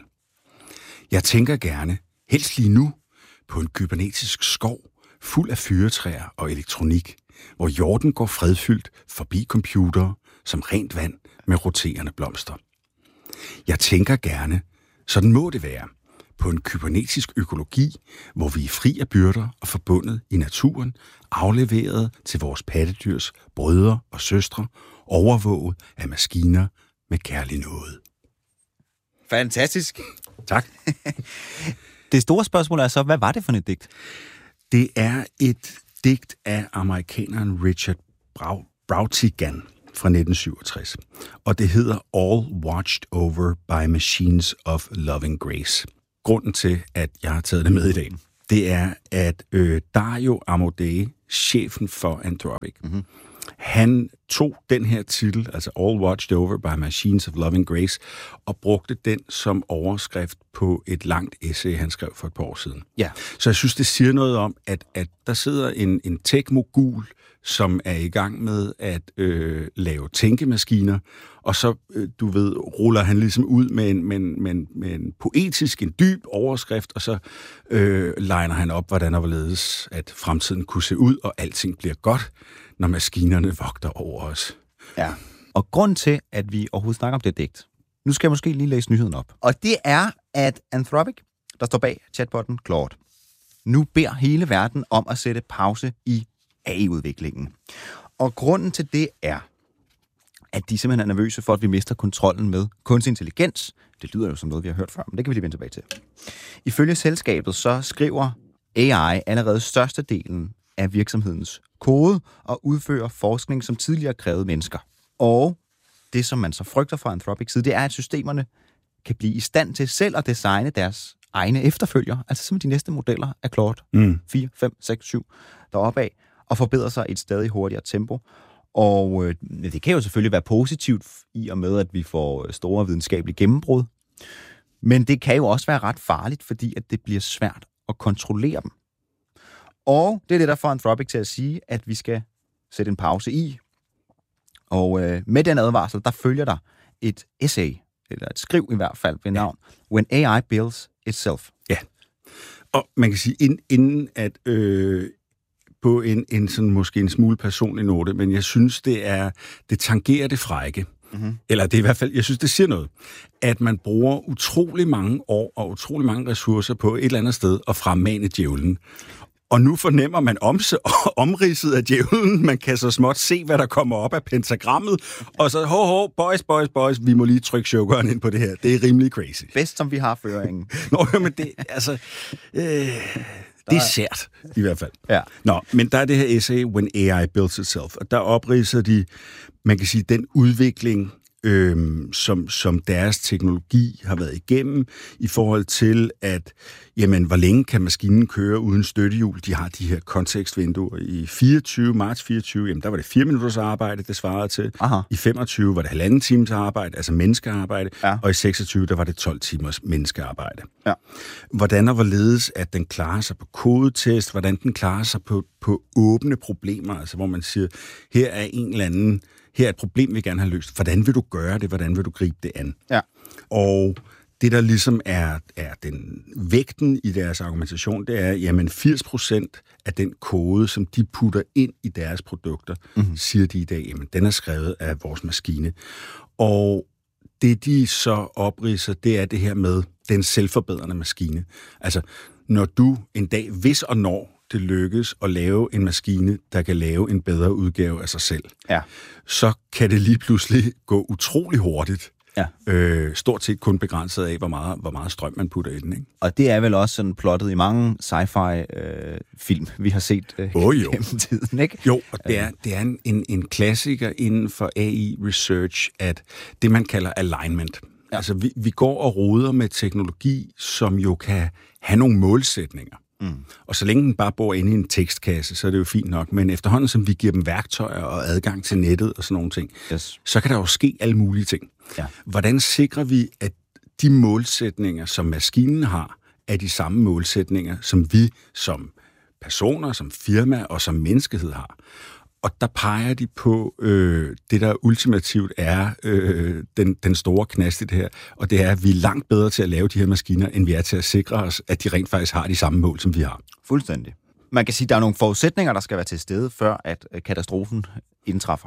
Jeg tænker gerne, helst lige nu, på en kybernetisk skov, fuld af fyrretræer og elektronik, hvor jorden går fredfyldt forbi computere, som rent vand med roterende blomster. Jeg tænker gerne, sådan må det være, på en kybernetisk økologi, hvor vi er fri af byrder og forbundet i naturen, afleveret til vores pattedyrs brødre og søstre, overvåget af maskiner med kærlig nåde. Fantastisk. Tak. Det store spørgsmål er så, hvad var det for et digt? Det er et digt af amerikaneren Richard Brautigan fra nitten syvogtres, og det hedder All Watched Over by Machines of Loving Grace. Grunden til, at jeg har taget det med i dag, det er, at øh, Dario Amodei, chefen for Anthropic, mm-hmm. han tog den her titel, altså All Watched Over by Machines of Loving Grace, og brugte den som overskrift på et langt essay, han skrev for et par år siden. Ja. Så jeg synes, det siger noget om, at, at der sidder en, en tech-mogul, som er i gang med at øh, lave tænkemaskiner, og så, øh, du ved, ruller han ligesom ud med en, med en, med en, med en poetisk, en dyb overskrift, og så øh, liner han op, hvordan og hvorledes, at fremtiden kunne se ud, og alting bliver godt, når maskinerne vogter over os. Ja. Og grund til, at vi overhovedet snakker om det digt, nu skal jeg måske lige læse nyheden op. Og det er, at Anthropic, der står bag chatbotten Claude, nu beder hele verden om at sætte pause i A I-udviklingen. Og grunden til det er, at de simpelthen er nervøse for, at vi mister kontrollen med kunstig intelligens. Det lyder jo som noget, vi har hørt før, men det kan vi lige vende tilbage til. Ifølge selskabet, så skriver A I allerede størstedelen af virksomhedens kode og udfører forskning, som tidligere krævede mennesker. Og det, som man så frygter fra Anthropics side, det er, at systemerne kan blive i stand til selv at designe deres egne efterfølger, altså simpelthen de næste modeller af Claude Mm. fire, fem, seks, syv deroppe af, og forbedrer sig i et stadig hurtigere tempo. Og øh, det kan jo selvfølgelig være positivt i og med, at vi får store videnskabelige gennembrud. Men det kan jo også være ret farligt, fordi at det bliver svært at kontrollere dem. Og det er det, der får Anthropic til at sige, at vi skal sætte en pause i. Og øh, med den advarsel, der følger der et essay, eller et skriv i hvert fald ved navn, ja. When A I Builds Itself. Ja, og man kan sige, inden, inden at øh, på en, en sådan måske en smule personlig note, men jeg synes, det er, det tangerer det frække. Mm-hmm. Eller det er i hvert fald, jeg synes, det siger noget, at man bruger utrolig mange år og utrolig mange ressourcer på et eller andet sted at fremmane djævlen. Og nu fornemmer man omse, omridset af djævlen. Man kan så småt se, hvad der kommer op af pentagrammet. Og så, ho, ho, boys, boys, boys, vi må lige trykke chokeren ind på det her. Det er rimelig crazy. Bedst, som vi har føringen. Nå, men det, altså, øh, det er sært, i hvert fald. Ja. Nå, men der er det her essay, When A I Builds Itself. Og der opridser de, man kan sige, den udvikling, Øhm, som, som deres teknologi har været igennem i forhold til, at jamen, hvor længe kan maskinen køre uden støttehjul? De har de her kontekstvinduer. I fireogtyve, marts fireogtyve, jamen, der var det fire minutters arbejde, det svarede til. Aha. I femogtyve var det halvanden times arbejde, altså menneskearbejde. Ja. Og i seksogtyve, der var det tolv timers menneskearbejde. Ja. Hvordan og hvorledes, at den klarer sig på kodetest, hvordan den klarer sig på, på åbne problemer, altså hvor man siger, her er en eller anden her er et problem, vi gerne har løst. Hvordan vil du gøre det? Hvordan vil du gribe det an? Ja. Og det, der ligesom er, er den vægten i deres argumentation, det er, jamen firs procent af den kode, som de putter ind i deres produkter, mm-hmm. siger de i dag, jamen den er skrevet af vores maskine. Og det, de så opridser, det er det her med den selvforbedrende maskine. Altså, når du en dag, hvis og når det lykkes at lave en maskine, der kan lave en bedre udgave af sig selv, ja. så kan det lige pludselig gå utrolig hurtigt. Ja. Øh, stort set kun begrænset af, hvor meget, hvor meget strøm man putter i den. Ikke? Og det er vel også sådan plottet i mange sci-fi-film, øh, vi har set øh, oh, jo. gennem tiden, ikke? Jo, og det er, det er en, en, en klassiker inden for A I-research, at det, man kalder alignment. Ja. Altså, vi, vi går og roder med teknologi, som jo kan have nogle målsætninger. Mm. Og så længe den bare bor inde i en tekstkasse, så er det jo fint nok. Men efterhånden, som vi giver dem værktøjer og adgang til nettet og sådan nogle ting, yes. så kan der jo ske alle mulige ting. Ja. Hvordan sikrer vi, at de målsætninger, som maskinen har, er de samme målsætninger, som vi som personer, som firma og som menneskehed har. Og der peger de på øh, det, der ultimativt er øh, den, den store knast i det her, og det er, at vi er langt bedre til at lave de her maskiner, end vi er til at sikre os, at de rent faktisk har de samme mål, som vi har. Fuldstændig. Man kan sige, at der er nogle forudsætninger, der skal være til stede, før at katastrofen indtræffer.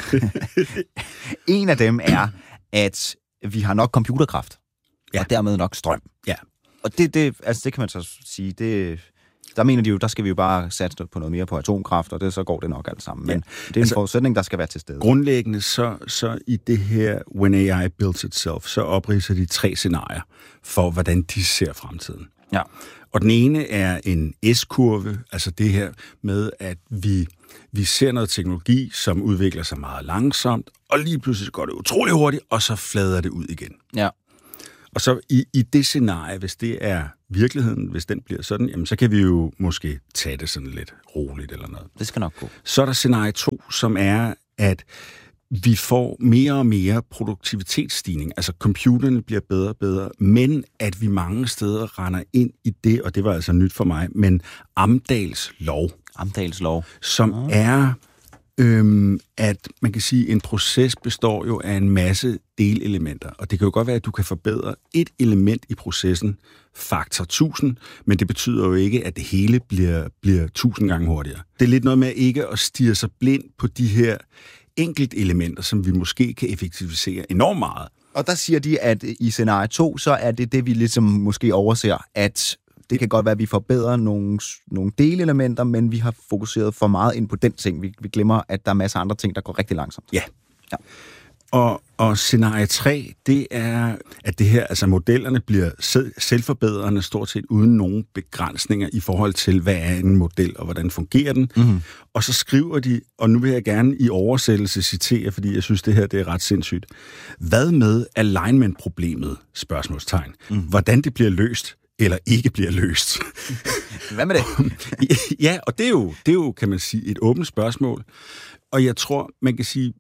En af dem er, at vi har nok computerkraft, ja. Og dermed nok strøm. Ja. Og det, det, altså det kan man så sige, det, der mener de jo, der skal vi jo bare satse på noget mere på atomkraft, og det, så går det nok alt sammen. Men ja. Det er en altså, forudsætning, der skal være til stede. Grundlæggende så, så i det her When A I Builds Itself, så opridser de tre scenarier for, hvordan de ser fremtiden. Ja. Og den ene er en S-kurve, altså det her med, at vi, vi ser noget teknologi, som udvikler sig meget langsomt, og lige pludselig går det utrolig hurtigt, og så flader det ud igen. Ja. Og så i, i det scenarie, hvis det er virkeligheden, hvis den bliver sådan, jamen så kan vi jo måske tage det sådan lidt roligt eller noget. Det skal nok gå. Så er der scenarie to, som er, at vi får mere og mere produktivitetsstigning. Altså computerne bliver bedre og bedre, men at vi mange steder render ind i det, og det var altså nyt for mig, men Amdals lov. Amdals lov. Som ja. er, øhm, at man kan sige, en proces består jo af en masse delelementer, og det kan jo godt være, at du kan forbedre et element i processen faktor tusind, men det betyder jo ikke, at det hele bliver, bliver tusind gange hurtigere. Det er lidt noget med ikke at stirre sig blind på de her enkelt elementer, som vi måske kan effektivisere enormt meget. Og der siger de, at i scenarie to, så er det det, vi ligesom måske overser, at det kan godt være, at vi forbedrer nogle, nogle delelementer, men vi har fokuseret for meget ind på den ting. Vi, vi glemmer, at der er masser af andre ting, der går rigtig langsomt. Ja. ja. Og, og scenarie tre, det er, at det her, altså modellerne bliver selvforbedrende stort set uden nogen begrænsninger i forhold til, hvad er en model, og hvordan fungerer den. Mm-hmm. Og så skriver de, og nu vil jeg gerne i oversættelse citere, fordi jeg synes, det her det er ret sindssygt. Hvad med alignment-problemet? Spørgsmålstegn. Mm. Hvordan det bliver løst, eller ikke bliver løst. Hvad med det? Ja, og det er, jo, det er jo, kan man sige, et åbent spørgsmål. Og jeg tror, man kan sige,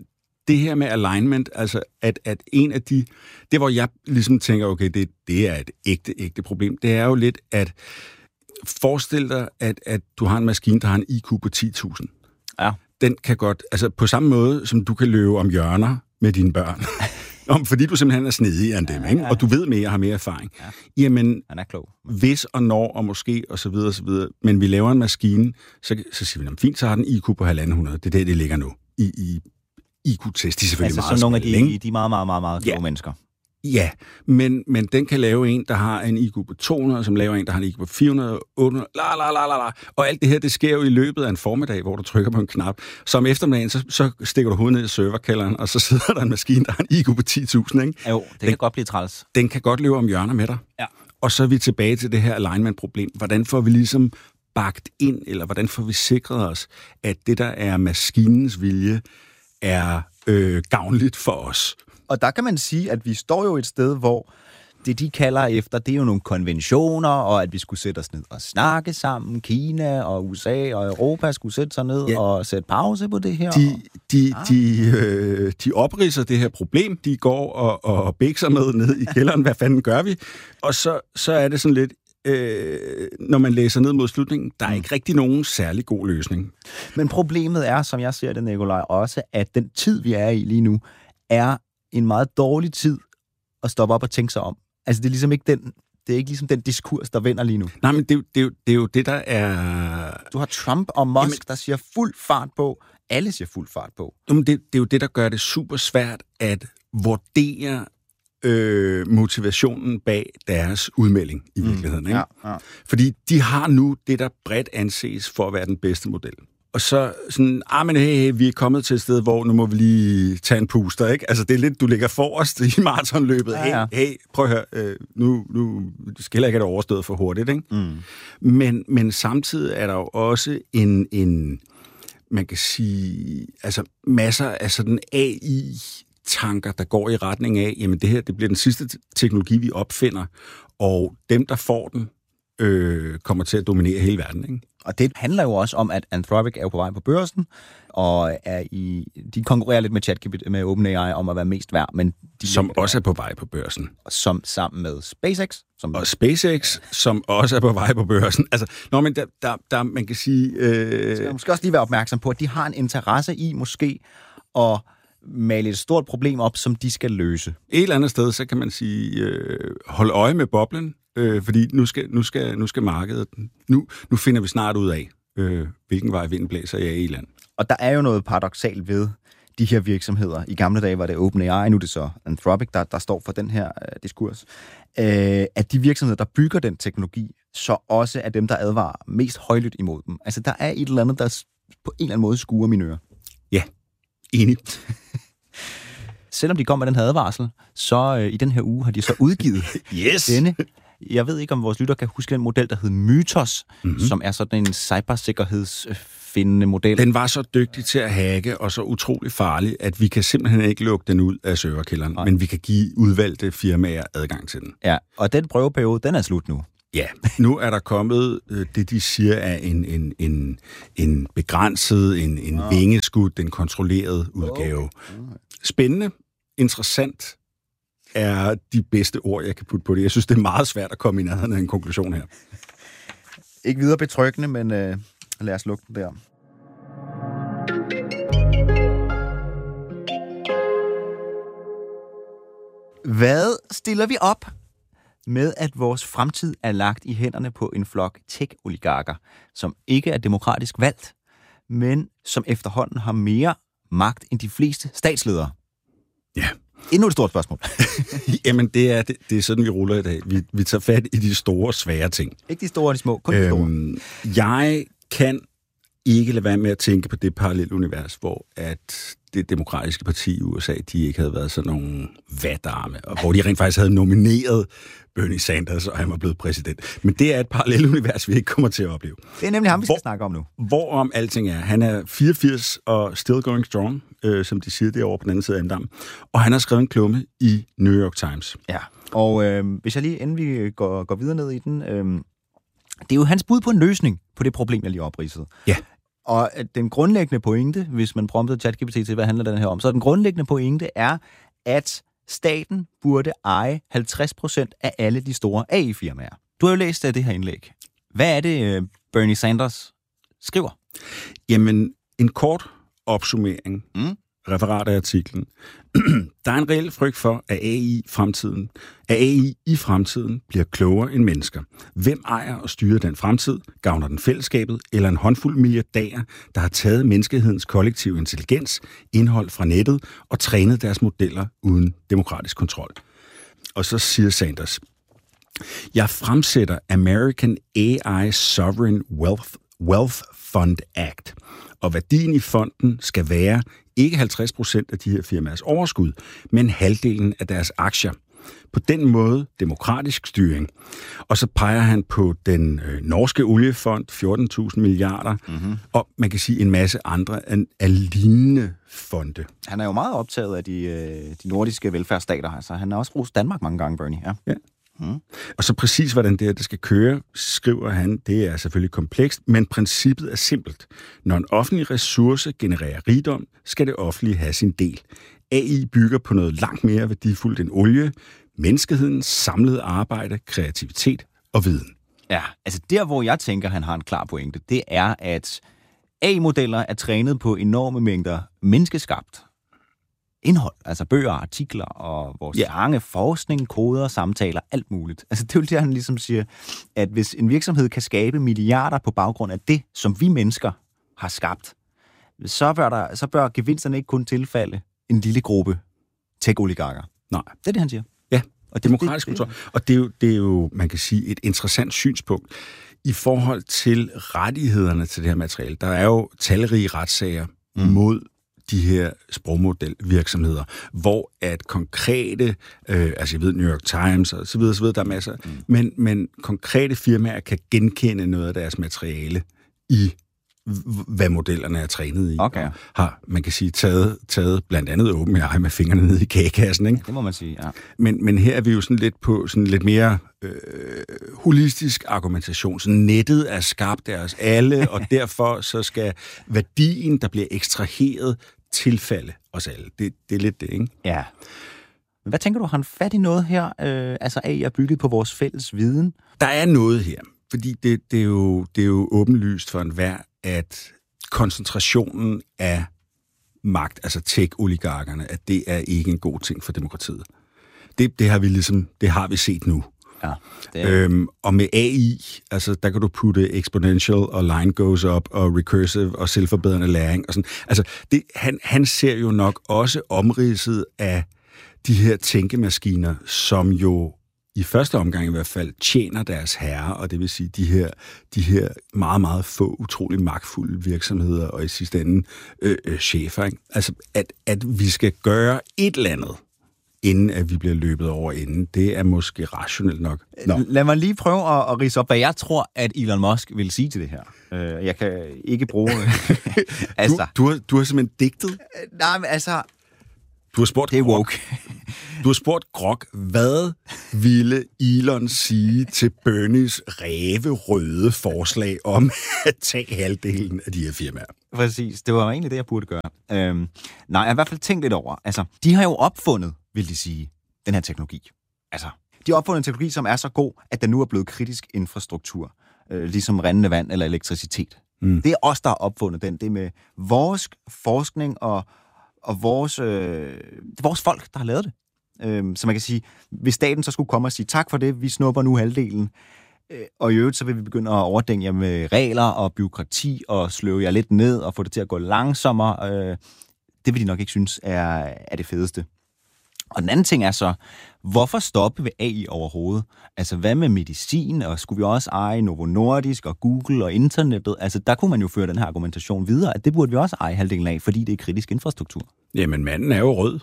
det her med alignment, altså at, at en af de, det hvor jeg ligesom tænker, okay, det, det er et ægte, ægte problem, det er jo lidt, at forestil dig, at, at du har en maskine, der har en I Q på ti tusind. Ja. Den kan godt, altså på samme måde, som du kan løbe om hjørner med dine børn, om, fordi du simpelthen er snedigere end dem, ja, ikke? Og du ved mere, har mere erfaring. Ja. Jamen, han er klog. Hvis og når og måske, og så videre, og så videre, men vi laver en maskine, så, så siger vi, fint, så har den I Q på halvanden hundrede. Det er der, det ligger nu i, i I Q-test. De er selvfølgelig altså, meget så nogle af de, ikke? de meget, meget, meget, meget kloge ja. mennesker. Ja, men, men den kan lave en, der har en I Q på to hundrede, som laver en, der har en I Q på fire hundrede, otte hundrede, la, la, la, la, la. Og alt det her, det sker jo i løbet af en formiddag, hvor du trykker på en knap. Så om eftermiddagen, så, så stikker du hovedet ned i serverkælderen, og så sidder der en maskine, der har en I Q på ti tusind, ikke? Jo, det den, kan godt blive træls. Den kan godt løbe om hjørner med dig. Ja. Og så er vi tilbage til det her alignment-problem. Hvordan får vi ligesom bagt ind, eller hvordan får vi sikret os, at det, der er maskinens vilje, er øh, gavnligt for os? Og der kan man sige, at vi står jo et sted, hvor det, de kalder efter, det er jo nogle konventioner, og at vi skulle sætte os ned og snakke sammen. Kina og U S A og Europa skulle sætte sig ned ja. og sætte pause på det her. De, de, ah. de, øh, de opridser det her problem. De går og, og bækser med ned i kælderen. Hvad fanden gør vi? Og så, så er det sådan lidt, øh, når man læser ned mod slutningen, der er ikke rigtig nogen særlig god løsning. Men problemet er, som jeg ser det, Nikolaj, også, at den tid, vi er i lige nu, er en meget dårlig tid at stoppe op og tænke sig om. Altså, det er ligesom ikke den, det er ikke ligesom den diskurs, der vender lige nu. Nej, men det, det, det er jo det, der er... Du har Trump og Musk, Jamen, der siger fuld fart på. Alle siger fuld fart på. Jamen, det, det er jo det, der gør det super svært at vurdere øh, motivationen bag deres udmelding i virkeligheden. Mm, ikke? Ja, ja. Fordi de har nu det, der bredt anses for at være den bedste model. Og så sådan, ah, men hey, hey, vi er kommet til et sted, hvor nu må vi lige tage en puster, ikke? Altså, det er lidt, du ligger forrest i maratonløbet. Ja, ja. Hey, hey, prøv at høre, øh, nu, nu skal heller ikke have det overstået for hurtigt, ikke? Mm. Men, men samtidig er der jo også en, en, man kan sige, altså masser af sådan A I-tanker, der går i retning af, jamen det her, det bliver den sidste teknologi, vi opfinder, og dem, der får den, øh, kommer til at dominere hele verden, ikke? Og det handler jo også om, at Anthropic er jo på vej på børsen, og er i, de konkurrerer lidt med ChatGPT, med OpenAI om at være mest værd, men de som også er på vej på børsen. Som sammen med SpaceX. Som og SpaceX, som også er på vej på børsen. Altså, når man, der, der, der, man kan sige... Øh... Skal man måske også lige være opmærksom på, at de har en interesse i måske at male et stort problem op, som de skal løse. Et eller andet sted, så kan man sige, øh, hold øje med boblen, øh, fordi nu skal, nu, skal, nu skal markedet... Nu, nu finder vi snart ud af, øh, hvilken vej vinden blæser i A I-land. Og der er jo noget paradoksalt ved de her virksomheder. I gamle dage var det OpenAI, nu er det så Anthropic, der, der står for den her øh, diskurs. Øh, at de virksomheder, der bygger den teknologi, så også er dem, der advarer mest højlydt imod dem. Altså, der er et eller andet, der på en eller anden måde skuer mine ører. Ja, enig. Selvom de kom med den her advarsel, så øh, i den her uge har de så udgivet yes. denne. Jeg ved ikke, om vores lytter kan huske den model, der hed Mythos, mm-hmm. som er sådan en cybersikkerhedsfindende model. Den var så dygtig til at hacke, og så utrolig farlig, at vi kan simpelthen ikke lukke den ud af serverkælderen, Nej. men vi kan give udvalgte firmaer adgang til den. Ja, og den prøveperiode, den er slut nu. Ja, nu er der kommet øh, det, de siger er en, en, en, en begrænset, en, en oh. vingeskudt, en kontrolleret udgave. Okay. Spændende, interessant er de bedste ord, jeg kan putte på det. Jeg synes, det er meget svært at komme i nærheden af en konklusion her. Ikke videre betryggende, men øh, lad os lukke den der. Hvad stiller vi op med, at vores fremtid er lagt i hænderne på en flok tech-oligarker, som ikke er demokratisk valgt, men som efterhånden har mere magt end de fleste statsledere? Ja. Endnu et stort spørgsmål. Jamen, det er, det, det er sådan, vi ruller i dag. Vi, vi tager fat i de store, svære ting. Ikke de store og de små, kun de store. Øhm, jeg kan ikke lade være med at tænke på det parallelunivers, hvor at det demokratiske parti i U S A, de ikke havde været sådan nogle vatarme, og hvor de rent faktisk havde nomineret Bernie Sanders, og han var blevet præsident. Men det er et parallelunivers, vi ikke kommer til at opleve. Det er nemlig ham, vi skal hvor, snakke om nu. Hvorom alting er. Han er fireogfirs og still going strong, øh, som de siger derovre på den anden side af Andam. Og han har skrevet en klumme i New York Times. Ja, og øh, hvis jeg lige, inden vi går, går videre ned i den, øh, det er jo hans bud på en løsning på det problem, jeg lige opridsede. Ja. Og den grundlæggende pointe, hvis man promptede ChatGPT til, hvad handler den her om, så den grundlæggende pointe er, at staten burde eje halvtreds procent af alle de store A I-firmaer. Du har jo læst af det her indlæg. Hvad er det, Bernie Sanders skriver? Jamen, en kort opsummering, mm. referat af artiklen. Der er en reel frygt for, at A I, fremtiden, at A I i fremtiden bliver klogere end mennesker. Hvem ejer og styrer den fremtid? Gavner den fællesskabet eller en håndfuld milliardærer, der har taget menneskehedens kollektive intelligens, indhold fra nettet og trænet deres modeller uden demokratisk kontrol? Og så siger Sanders, jeg fremsætter American A I Sovereign Wealth, Wealth Fund Act, og værdien i fonden skal være ikke halvtreds procent af de her firmaers overskud, men halvdelen af deres aktier. På den måde demokratisk styring. Og så peger han på den øh, norske oliefond, fjorten tusind milliarder, mm-hmm. og man kan sige en masse andre af, af lignende fonde. Han er jo meget optaget af de, øh, de nordiske velfærdsstater. Altså, han har også rost Danmark mange gange, Bernie. Ja. ja. Mm. Og så præcis, hvordan det, det skal køre, skriver han, det er selvfølgelig komplekst, men princippet er simpelt. Når en offentlig ressource genererer rigdom, skal det offentlige have sin del. A I bygger på noget langt mere værdifuldt end olie, menneskehedens samlede arbejde, kreativitet og viden. Ja, altså der, hvor jeg tænker, han har en klar pointe, det er, at A I-modeller er trænet på enorme mængder menneskeskabt indhold, altså bøger, artikler og vores ja. lange forskning, koder, samtaler, alt muligt. Altså det er jo det, han ligesom siger, at hvis en virksomhed kan skabe milliarder på baggrund af det, som vi mennesker har skabt, så bør, der, så bør gevinsterne ikke kun tilfalde en lille gruppe tech-oligarker. Nej. Det er det, han siger. Ja, og demokratisk det, det, kontrol. Og det er, jo, det er jo, man kan sige, et interessant synspunkt i forhold til rettighederne til det her materiale. Der er jo talrige retssager mm. mod de her sprogmodelvirksomheder, hvor at konkrete, øh, altså jeg ved New York Times og så videre, så videre, der er masser, mm. men, men konkrete firmaer kan genkende noget af deres materiale i hvad modellerne er trænet i. Okay. Har, man kan sige, taget, taget blandt andet OpenAI med fingrene ned i kagekassen, ikke? Det må man sige, ja. Men, men her er vi jo sådan lidt på sådan lidt mere øh, holistisk argumentation. Så nettet er skabt af os alle, og derfor så skal værdien, der bliver ekstraheret, tilfalde os alle. Det, det er lidt det, ikke? Ja. Men hvad tænker du, har han fat i noget her? Øh, altså A I er bygget på vores fælles viden? Der er noget her, fordi det, det, er, jo, det er jo åbenlyst for enhver, at koncentrationen af magt, altså tech-oligarkerne, at det er ikke en god ting for demokratiet. Det, det har vi ligesom, det har vi set nu. Ja, det er... øhm, og med A I, altså der kan du putte exponential og line goes up og recursive og selvforbedrende læring og sådan. Altså det, han, han ser jo nok også omridset af de her tænkemaskiner, som jo i første omgang i hvert fald tjener deres herre, og det vil sige de her, de her meget, meget få, utrolig magtfulde virksomheder, og i sidste ende øh, øh, chefer. Ikke? Altså, at, at vi skal gøre et eller andet, inden at vi bliver løbet over enden, det er måske rationelt nok. Nå. Lad mig lige prøve at, at ridse op, hvad jeg tror, at Elon Musk vil sige til det her. Jeg kan ikke bruge... altså... du, du, har, du har simpelthen digtet? Nej, men altså... Du har spurgt det er woke. Du har spurgt Grok, hvad ville Elon sige til Bernies ræverøde forslag om at tage halvdelen af de her firmaer? Præcis, det var egentlig det, jeg burde gøre. Øhm, nej, jeg har i hvert fald tænkt lidt over. Altså, de har jo opfundet, vil de sige, den her teknologi. Altså, de har opfundet en teknologi, som er så god, at den nu er blevet kritisk infrastruktur. Øh, ligesom rindende vand eller elektricitet. Mm. Det er os, der har opfundet den. Det er med vores forskning og og vores, øh, det er vores folk, der har lavet det. Øh, så man kan sige, hvis staten så skulle komme og sige, tak for det, vi snupper nu halvdelen, øh, og i øvrigt så vil vi begynde at overdænge jer med regler og byråkrati, og sløve jer lidt ned, og få det til at gå langsommere, øh, det vil de nok ikke synes er, er det fedeste. Og den anden ting er så, hvorfor stoppe ved A I overhovedet? Altså, hvad med medicin, og skulle vi også eje Novo Nordisk og Google og internettet? Altså, der kunne man jo føre den her argumentation videre, at det burde vi også eje halvdelen af, fordi det er kritisk infrastruktur. Jamen, manden er jo rød.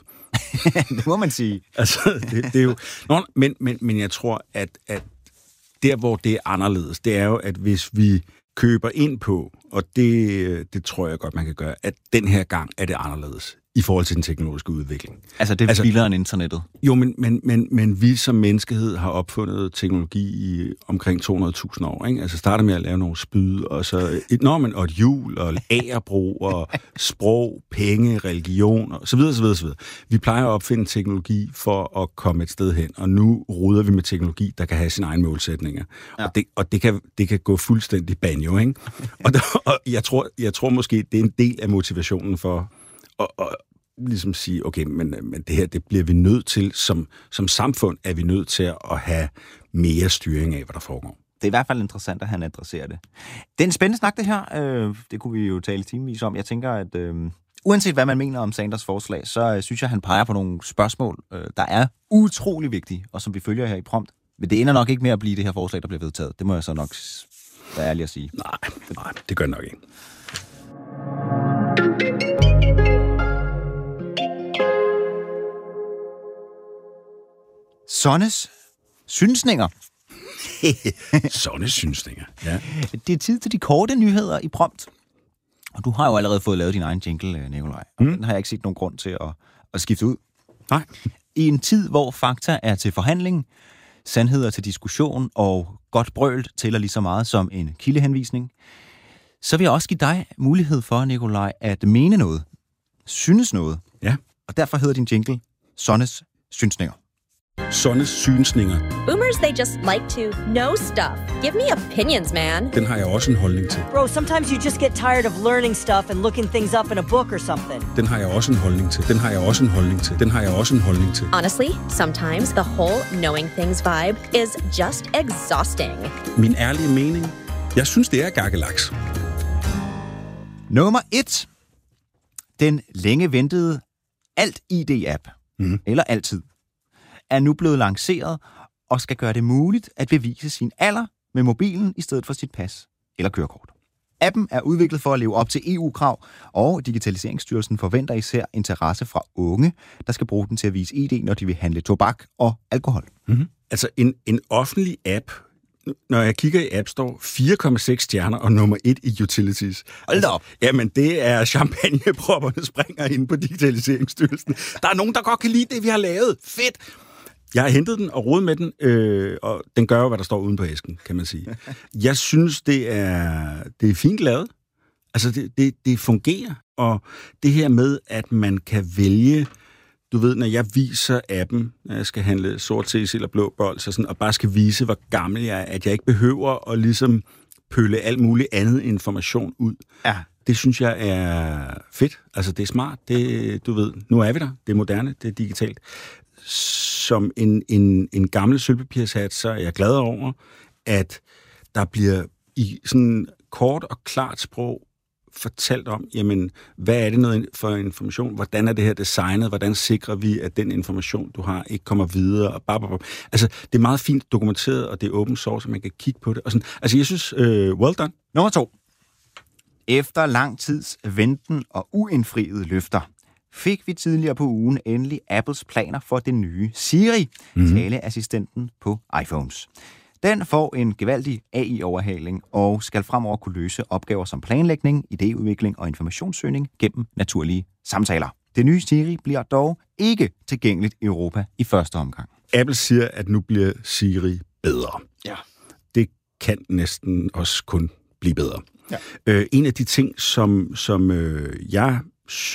Det må man sige. Altså, det, det er jo... Nå, men, men, men jeg tror, at, at der, hvor det er anderledes, det er jo, at hvis vi køber ind på, og det, det tror jeg godt, man kan gøre, at den her gang er det anderledes i forhold til den teknologiske udvikling. Altså, det er altså, vildere end internettet? Jo, men, men, men, men vi som menneskehed har opfundet teknologi i omkring to hundrede tusind år. Ikke? Altså, starter med at lave nogle spyd, og så et, nå, men, og et hjul, og agerbro, og sprog, penge, religion, og så videre, så videre, så videre. Vi plejer at opfinde teknologi for at komme et sted hen, og nu ruder vi med teknologi, der kan have sine egne målsætninger. Ja. Og, det, og det, kan, det kan gå fuldstændig banjo, ikke? og, der, og jeg, tror, jeg tror måske, det er en del af motivationen for Og, og ligesom sige, okay, men, men det her, det bliver vi nødt til, som, som samfund er vi nødt til at have mere styring af, hvad der foregår. Det er i hvert fald interessant, at han adresserer det. Det er en spændende snak, det her. Øh, det kunne vi jo tale timevis om. Jeg tænker, at øh, uanset hvad man mener om Sanders forslag, så øh, synes jeg, han peger på nogle spørgsmål, øh, der er utrolig vigtige, og som vi følger her i prompt. Men det ender nok ikke med at blive det her forslag, der bliver vedtaget. Det må jeg så nok være ærlig at sige. Nej, nej, det gør det nok ikke. Sonnes synsninger. Sonnes synsninger, ja. Det er tid til de korte nyheder i prompt. Og du har jo allerede fået lavet din egen jingle, Nikolaj. Og mm. den har jeg ikke set nogen grund til at, at skifte ud. Nej. I en tid, hvor fakta er til forhandling, sandheder til diskussion og godt brøl tæller lige så meget som en kildehenvisning, så vil jeg også give dig mulighed for, Nikolaj, at mene noget. Synes noget. Ja. Og derfor hedder din jingle Sonnes synsninger. Sonnes synsninger. Boomers, they just like to know stuff. Give me opinions, man. Den har jeg også en holdning til. Bro, sometimes you just get tired of learning stuff and looking things up in a book or something. Den har jeg også en holdning til. Den har jeg også en holdning til. Den har jeg også en holdning til. Honestly, sometimes the whole knowing things vibe is just exhausting. Min ærlige mening? Jeg synes, det er gakkelaks. Nummer et. Den længe ventede Alt-I D-app, mm. eller Altid, er nu blevet lanceret og skal gøre det muligt at bevise sin alder med mobilen i stedet for sit pas eller kørekort. Appen er udviklet for at leve op til E U-krav, og Digitaliseringsstyrelsen forventer især interesse fra unge, der skal bruge den til at vise I D, når de vil handle tobak og alkohol. Mm-hmm. Altså en, en offentlig app når jeg kigger i App Store, fire komma seks stjerner og nummer et i utilities. Hold da op. Altså, jamen, det er champagnepropperne springer inde på Digitaliseringsstyrelsen. Der er nogen, der godt kan lide det, vi har lavet. Fedt! Jeg har hentet den og rodet med den, øh, og den gør jo, hvad der står uden på æsken, kan man sige. Jeg synes, det er, det er fint lavet. Altså, det, det, det fungerer. Og det her med, at man kan vælge, du ved, når jeg viser appen, når jeg skal handle sort cc eller blå bold, så sådan, og bare skal vise, hvor gammel jeg er, at jeg ikke behøver at ligesom pølle alt muligt andet information ud. Ja. Det synes jeg er fedt. Altså, det er smart. Det, du ved, nu er vi der. Det er moderne. Det er digitalt. Som en, en, en gammel sølvpapirshat, så er jeg glad over, at der bliver i sådan kort og klart sprog fortalt om, jamen, hvad er det noget for information? Hvordan er det her designet? Hvordan sikrer vi, at den information, du har, ikke kommer videre? Og bare, bare. Altså, det er meget fint dokumenteret, og det er open source, så man kan kigge på det. Og sådan. Altså, jeg synes, øh, well done. Nummer to. Efter lang tids venten og uindfriede løfter, fik vi tidligere på ugen endelig Apples planer for den nye Siri, mm-hmm. taleassistenten på iPhones. Den får en gevaldig A I-overhaling og skal fremover kunne løse opgaver som planlægning, idéudvikling og informationssøgning gennem naturlige samtaler. Det nye Siri bliver dog ikke tilgængeligt i Europa i første omgang. Apple siger, at nu bliver Siri bedre. Ja. Det kan næsten også kun blive bedre. Ja. Øh, en af de ting, som, som øh, jeg